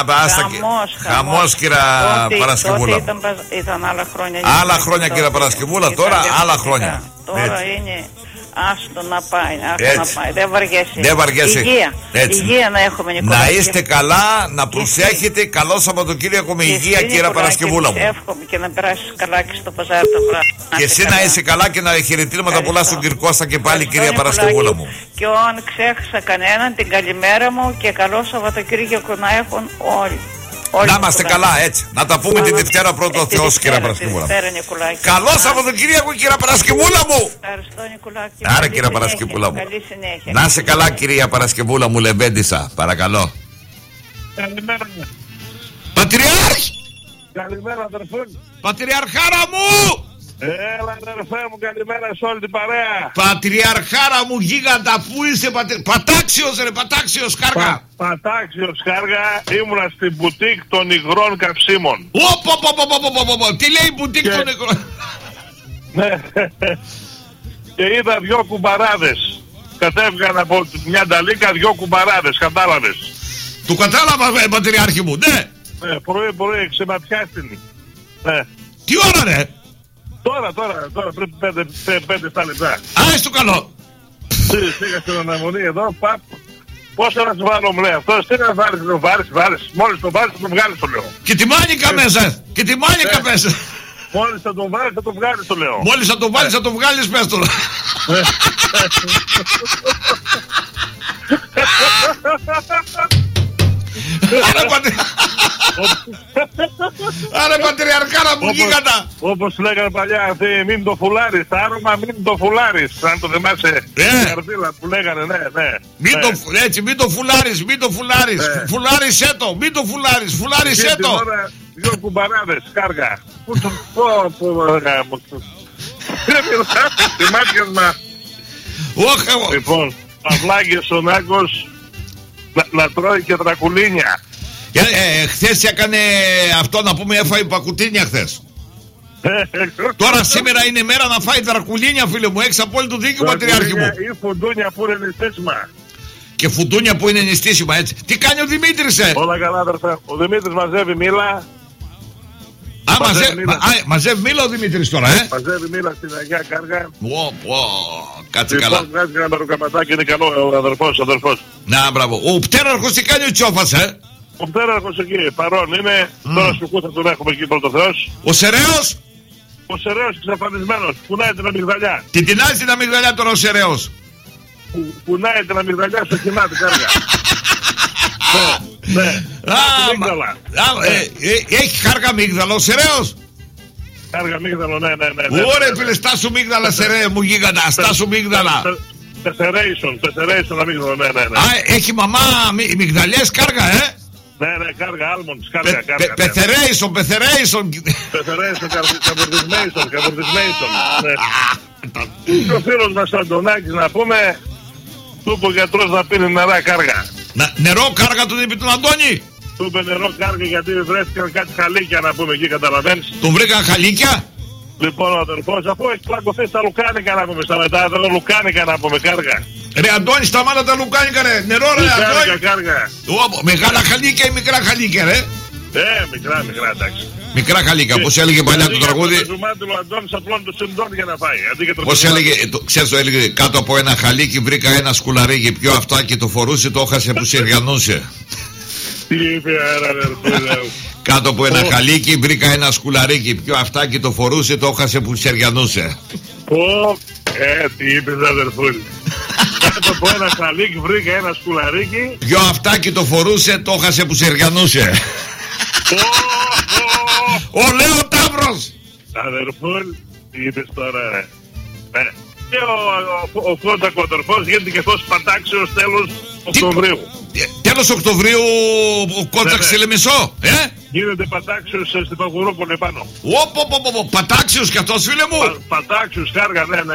Χαμός, κύριε Παρασκευούλα. Ήταν άλλα χρόνια. Άλλα χρόνια, κύριε Παρασκευούλα, τώρα άλλα χρόνια. Τώρα είναι άστο να πάει. Δεν βαριέσαι. Υγεία να έχουμε, Νικόλα. Να είστε καλά, να προσέχετε. Καλό Σαββατοκύριακο με υγεία, κύριε Παρασκευούλα μου. Εύχομαι και να περάσεις καλά και στο Παζάρ το βράδυ. Και εσύ να είσαι καλά και να χαιρετήματα πολλά στον κύριο Κώστα και πάλι, κυρία Παρασκευούλα μου. Και αν ξέχασα κανέναν, την καλημέρα μου και καλό Σαββατοκύριακο να έχουν όλοι. Να είμαστε καλά, έτσι. Να τα πούμε την Δευτέρα πρώτο Θεός, κύριε Παρασκευούλα. Καλό Σαββατοκύριακο, κύριε Παρασκευούλα μου. Ευχαριστώ, Νικολάκη. Άρα, κύριε Παρασκευούλα μου. Καλή συνέχεια. Να είσαι καλά, κυρία Παρασκευούλα μου, Λεβέντισσα. Παρακαλώ. Καλημέρα. Πατριάρχη. Καλημέρα, αδερφέ. Πατριαρχάρα μου. Έλα, αδερφέ μου, καλημέρα σε όλη την παρέα. Πατριαρχάρα μου, γίγαντα, πού είσαι, Πατάξιος, ρε, Πατάξιος, Κάργα. Πατάξιος, Κάργα, ήμουνα στην μπουτίκ των υγρών καυσίμων. Τι λέει η μπουτίκ των υγρών? Ναι. Και είδα δυο κουμπαράδες. Κατέβγαν από μια νταλίκα δυο κουμπαράδες, κατάλαβες? Του κατάλαβα, Πατριάρχη μου, ναι. Ναι, πρωί, ξεματιάστηνη. Ναι. Τι ώρα, ρε? Τώρα πριν 5-7 λεπτά. Στο καλό. Πήγα στην αναμονή εδώ, παπ. Πόσο να σου βάλω, μου λέει αυτός, τι να βάλεις, μόλις το βάλεις θα το βγάλεις, το λέω. Και τη μάνικα μέσα, Μόλις θα το βάλεις θα το βγάλεις, το λέω. Μόλις θα το βάλεις θα το βγάλεις, πες το. Άρα πατριαρχάρα μου, γίγαντα. Όπως λέγανε παλιά αυτοί, μην το φουλάρεις, τα άρωμα μην το φουλάρεις. Αν το θυμάσαι, η καρδίλα που λέγανε, ναι. Έτσι, μην το φουλάρεις. Φουλάρισέ το, μην το φουλάρισέ το. Δυο κουμπαράδες, Κάργα. Πού το πω, τη μάτια μας. Λοιπόν, Παυλάκης ο Νάκος να τρώει και τρακουλίνια. Χθες έκανε αυτό, να πούμε, έφαγε πακουτίνια χθες. Τώρα σήμερα είναι μέρα να φάει τρακουλίνια, φίλε μου. Έχεις απόλυτο δίκιο, Πατριάρχη μου. Ή φουντούνια που είναι νηστίσιμα. Και φουντούνια που είναι νηστίσιμα, έτσι. Τι κάνει ο Δημήτρης, Όλα καλά, αδερφέ. Ο Δημήτρης μαζεύει μήλα. Μαζεύει μήλα ο Δημήτρης τώρα, Μαζεύει μήλα στην Αγία Κάργα. Κάτσε καλά. Βγάζει ένα μεροκαματάκι, είναι καλό ο αδερφός. Να, μπράβο. Ο πτέραρχος τι κάνει ο Τσόφας, Ο πτέραρχος εκεί, παρόν είναι. Τώρα σου θα τον έχουμε εκεί πρώτο Θεός. Ο Σεραίος. Ο Σεραίος εξαφανισμένος. Πουνάει την αμυγδαλιά. Τι τεινάζει την αμυγδαλιά τώρα ο Σεραίος? Πουνάει την αμυγδαλιά στο κοινά την κάργα. Ναι. Έχει χάργα αμύγδαλο ο Σεραίος? Χάργα αμύγδαλο, ναι. Ωραία φίλε, στάσου μύγδαλα Σεραίο μου γίγαντα. Στάσου μύγδαλα. Τεσσερέισον αμύγδαλο, ναι. Έχει μαμά μυγδαλιές κάργα, Ναι, κάργα, άλμοντς, κάργα. Πεθερέισον. Πεθερέισον, καβουρδισμέισον. Ο φίλος μας Αντωνάκης να πούμε, του είπε ο γιατρός να πίνει νερά κάργα. Νερό κάργα του είπε τον Αντώνη. Του είπε νερό κάργα γιατί βρέθηκαν κάτι χαλίκια να πούμε εκεί, καταλαβαίνεις. Τον βρήκαν χαλίκια. Λοιπόν ο αδερφός, αφού έχει πλακωθεί στα λουκάνικα να πούμε, στα μετάδερα λουκάνικα να πούμε κάργα. Ρε Αντώνη, σταμάτα τα λουκάνικα ρε, νερό ρε Αντώνη. Κάργα. Μεγάλα χαλίκια ή μικρά χαλίκια ρε? Μικρά εντάξει. Μικρά χαλίκια, πώς έλεγε παλιά το τραγούδι. Ο Αντώνης απλώνει το συντόν για να φάει. Πώς έλεγε, ξέρεις το έλεγε, κάτω από ένα χαλίκι βρήκα ένα σκουλαρίκι, πιο αυτάκι το φορούσε, το έχασε που σεργιανούσε. Τι είπε αδερφούλα. Κάτω από ένα χαλίκι βρήκα ένα σκουλαρίκι, πιο αυτάκι το φορούσε, το έχασε που σεργιανούσε. Τι είπες αδερφούλα. Κάτω από ένα χαλίκι βρήκα ένα σκουλαρίκι, πιο αυτάκι το φορούσε, το έχασε που σεργιανούσε. Ο Λέο Ταύρος. Αδερφούλ, τι είπες τώρα ρε. Και ο Φόντακο αδερφός γίνεται και αυτός πατάξεως τέλος Οκτωβρίου. Τέλος Οκτωβρίου ο Κότσαξ σε Λεμισό, Γίνεται πατάξεως στην Παγουρούπολη πάνω. Πατάξεως κι αυτός φίλε μου. Πατάξεως, κάργα, ναι.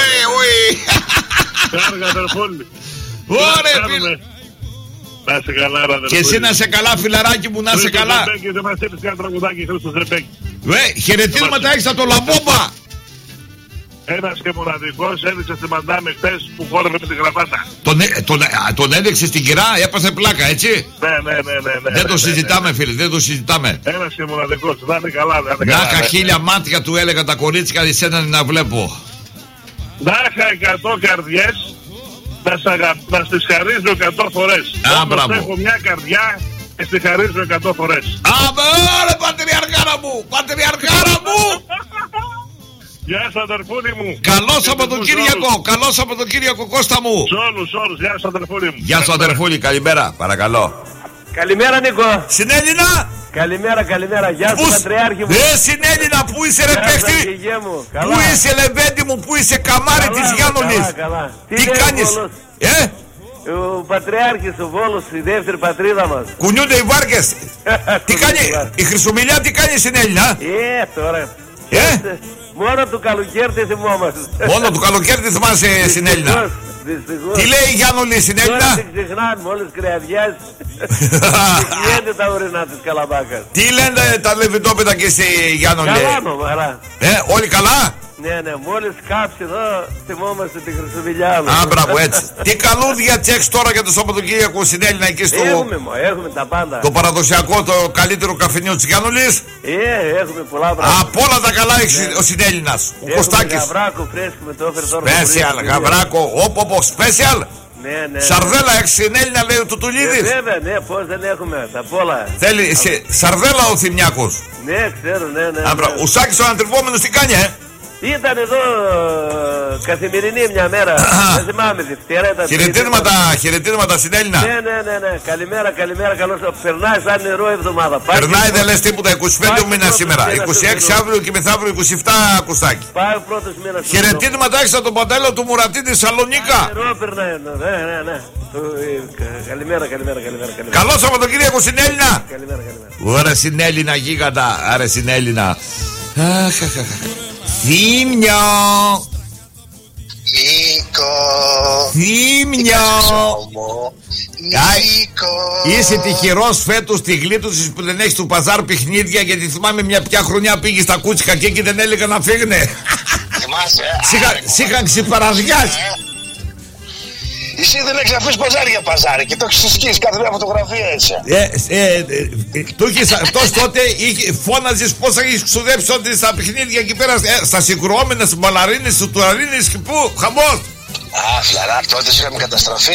Κάργα αδερφούλ. Ωραία φίλε. Να είσαι καλά, αδερφούλ. Και εσύ να είσαι καλά, φιλαράκι μου, να είσαι καλά. Δεν μας έπεισε ένα τραγουδάκι, Χρήστος Ρεμπέκη. Χαιρετίσματα έχεις από το Λαμπόμπα. Ένας και μοναδικός έδειξε στη Μαντάμε χθες που χόρευε με τη γραβάτα. Τον έδειξε στην κυρά, έπαθε πλάκα, έτσι. Ναι. Δεν το συζητάμε, φίλε, δεν το συζητάμε. Ένας και μοναδικός, θα είναι καλά. Να είχα 1000 μάτια, του έλεγα τα κορίτσια, εσένα να βλέπω. Να είχα 100 καρδιές, να στις χαρίζω 100 φορές. Όμως έχω μια καρδιά και στη χαρίζω 100 φορές. Ωραία, πατριαρχάρα μου. Γεια σας αδερφούλη μου. Καλό Σαββατοκύριακο Κώστα μου. Σ' όλους, γεια σας αδερφούλη μου. Γεια σου αδερφούλη, καλημέρα, παρακαλώ. Καλημέρα Νίκο. Συνέλληνα. Καλημέρα, γεια σου Πατριάρχη μου. Συνέλληνα, πού είσαι ρε παίχτη? Πού είσαι Λεβέντη μου, πού είσαι καμάρι της Γιάννολης? Τι κάνεις? Ο Πατριάρχης, ο Βόλος, η δεύτερη πατρίδα μας. Κουνιούνται οι βάρκες. Τι κάνει, η Χρυσομιλιά τι κάνει Συνέλληνα? Τώρα. Μόνο του καλοκαίρι τη θυμόμαστε. Μόνο του καλοκαίρι τη θυμάσαι Συνέλληνα. Τι λέει η Γιάννολη Συνέλληνα? Δεν ξεχνάνε μόλις κρεαδιάς. Κλειένται τα ορεινά της Καλαμπάκας. Τι λένε τα λεβιτόπεδα και στη Γιάννολη? Καλά νομαρά. Όλοι καλά? Ναι, μόλις κάψει εδώ θυμόμαστε τη Χρυσομιλιά. Μπράβο, έτσι. Τι καλούδια τσέξ τώρα για το Σαββατοκύριακο Συνέλληνα εκεί στο... Έχουμε τα πάντα. Το παραδοσιακό, το καλύτερο καφενείο της Γιάννολης. Έχουμε πολλά πράγματα. Από όλα τα καλά έχει ο Συνέλληνας. Ο Κωστάκης. Γαβράκο φρέσκο με το έφερε τώρα. Special, γαβράκο, special. Ναι. Σαρδέλα έχει Συνέλληνα λέει ο Τουτουλίδης. Βέβαια, ναι, πώς δεν έχουμε τα πολλά. Θέλει σαρδέλα ο Θημιάκος. Ναι, ξέρω, ναι. Ο Σάκης ο ανατριβόμενος τι κάνει, Ήταν εδώ καθημερινή μια μέρα. Δεν θυμάμαι, Δευτέρα ήταν. Χαιρετίσματα Συνέλληνα. Ναι. Καλημέρα, καλώς. Περνάει σαν νερό εβδομάδα. Περνάει, δεν λες τίποτα. 25 μήνα σήμερα. 26 αύριο και μεθαύριο 27 Κωστάκι. Πάει ο πρώτος μήνας. Χαιρετίσματα έχεις από τον πατέλο του Μουρατή της Σαλονίκα. Νερό περνάει. Ναι. Καλημέρα. Καλό Σαββατοκύριακο Συνέλληνα. Καλημέρα. Ωραία Συνέλληνα γίγαντα. Άρα Συνέλληνα. Θύμιο. Είσαι τυχερός φέτος στη γλίτωση που δεν έχεις του παζάρ παιχνίδια. Γιατί θυμάμαι μια πια χρονιά πήγε στα κούτσικα και εκεί δεν έλεγα να φύγνε. Σ' είχαν ξυπαραδιάσει. Εσύ δεν έχεις αφήσει παζάρι και το έχεις συσκίσει κάθε μια φωτογραφία έτσι. Το έχεις αυτός τότε φώναζες πως θα έχεις ξοδέψει τότε στα παιχνίδια εκεί πέρα στα συγκρουόμενα, στις μπαλαρίνες, στους τουραρίνες και πού, χαμός. Φλαρά, τότε είχαμε καταστραφεί.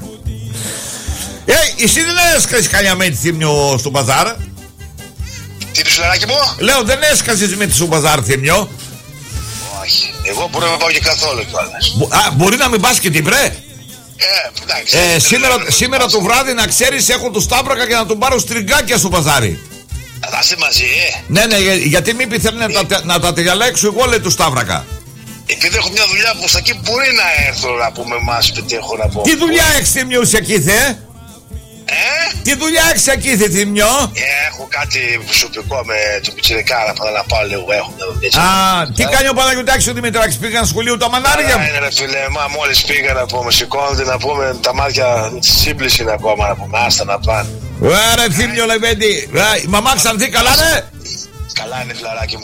Εσύ δεν έσκασες καλιά με τη Θύμιο στο παζάρα? Τι Τι του φιλαράκι μου? Λέω δεν έσκασες με τη Σουμπαζάρ Θημιό. Όχι, εγώ μπορώ να πάω και καθόλου κιόλας. Μπορεί να μην πας και την πρέ. Εντάξει. Σήμερα το βράδυ να ξέρεις έχω του Σταύρακα και να τον πάρω στριγκάκια στο παζάρι. Θα είσαι μαζί, Ναι, γιατί μη θέλει να τα διαλέξω εγώ, λέει του Σταύρακα. Επειδή έχω μια δουλειά που εκεί μπορεί να έρθω να πούμε εμάς και τι έχω να πω. Τι δουλειά έχεις Θημιούς εκεί, Τι δουλειά έχεις εκεί, Θημιό? Έχω κάτι προσωπικό με τον Πιτσιρικάρα που να πάω λίγο, έχω μια δουλειά. Τι κάνει ο Παναγιωτάκης ο Δημητράκης, πήγαν σχολείο τα μανάρια μου? Ναι ρε φίλε, μόλις πήγα να πούμε, σηκώνονται να πούμε τα μάτια τη σύμπληση είναι ακόμα να πούμε, άστα να πάνε. Ωραία Θημιό Λεβέντη, η μαμά Ξανθή καλά ναι? Καλά είναι φιλαράκι μου.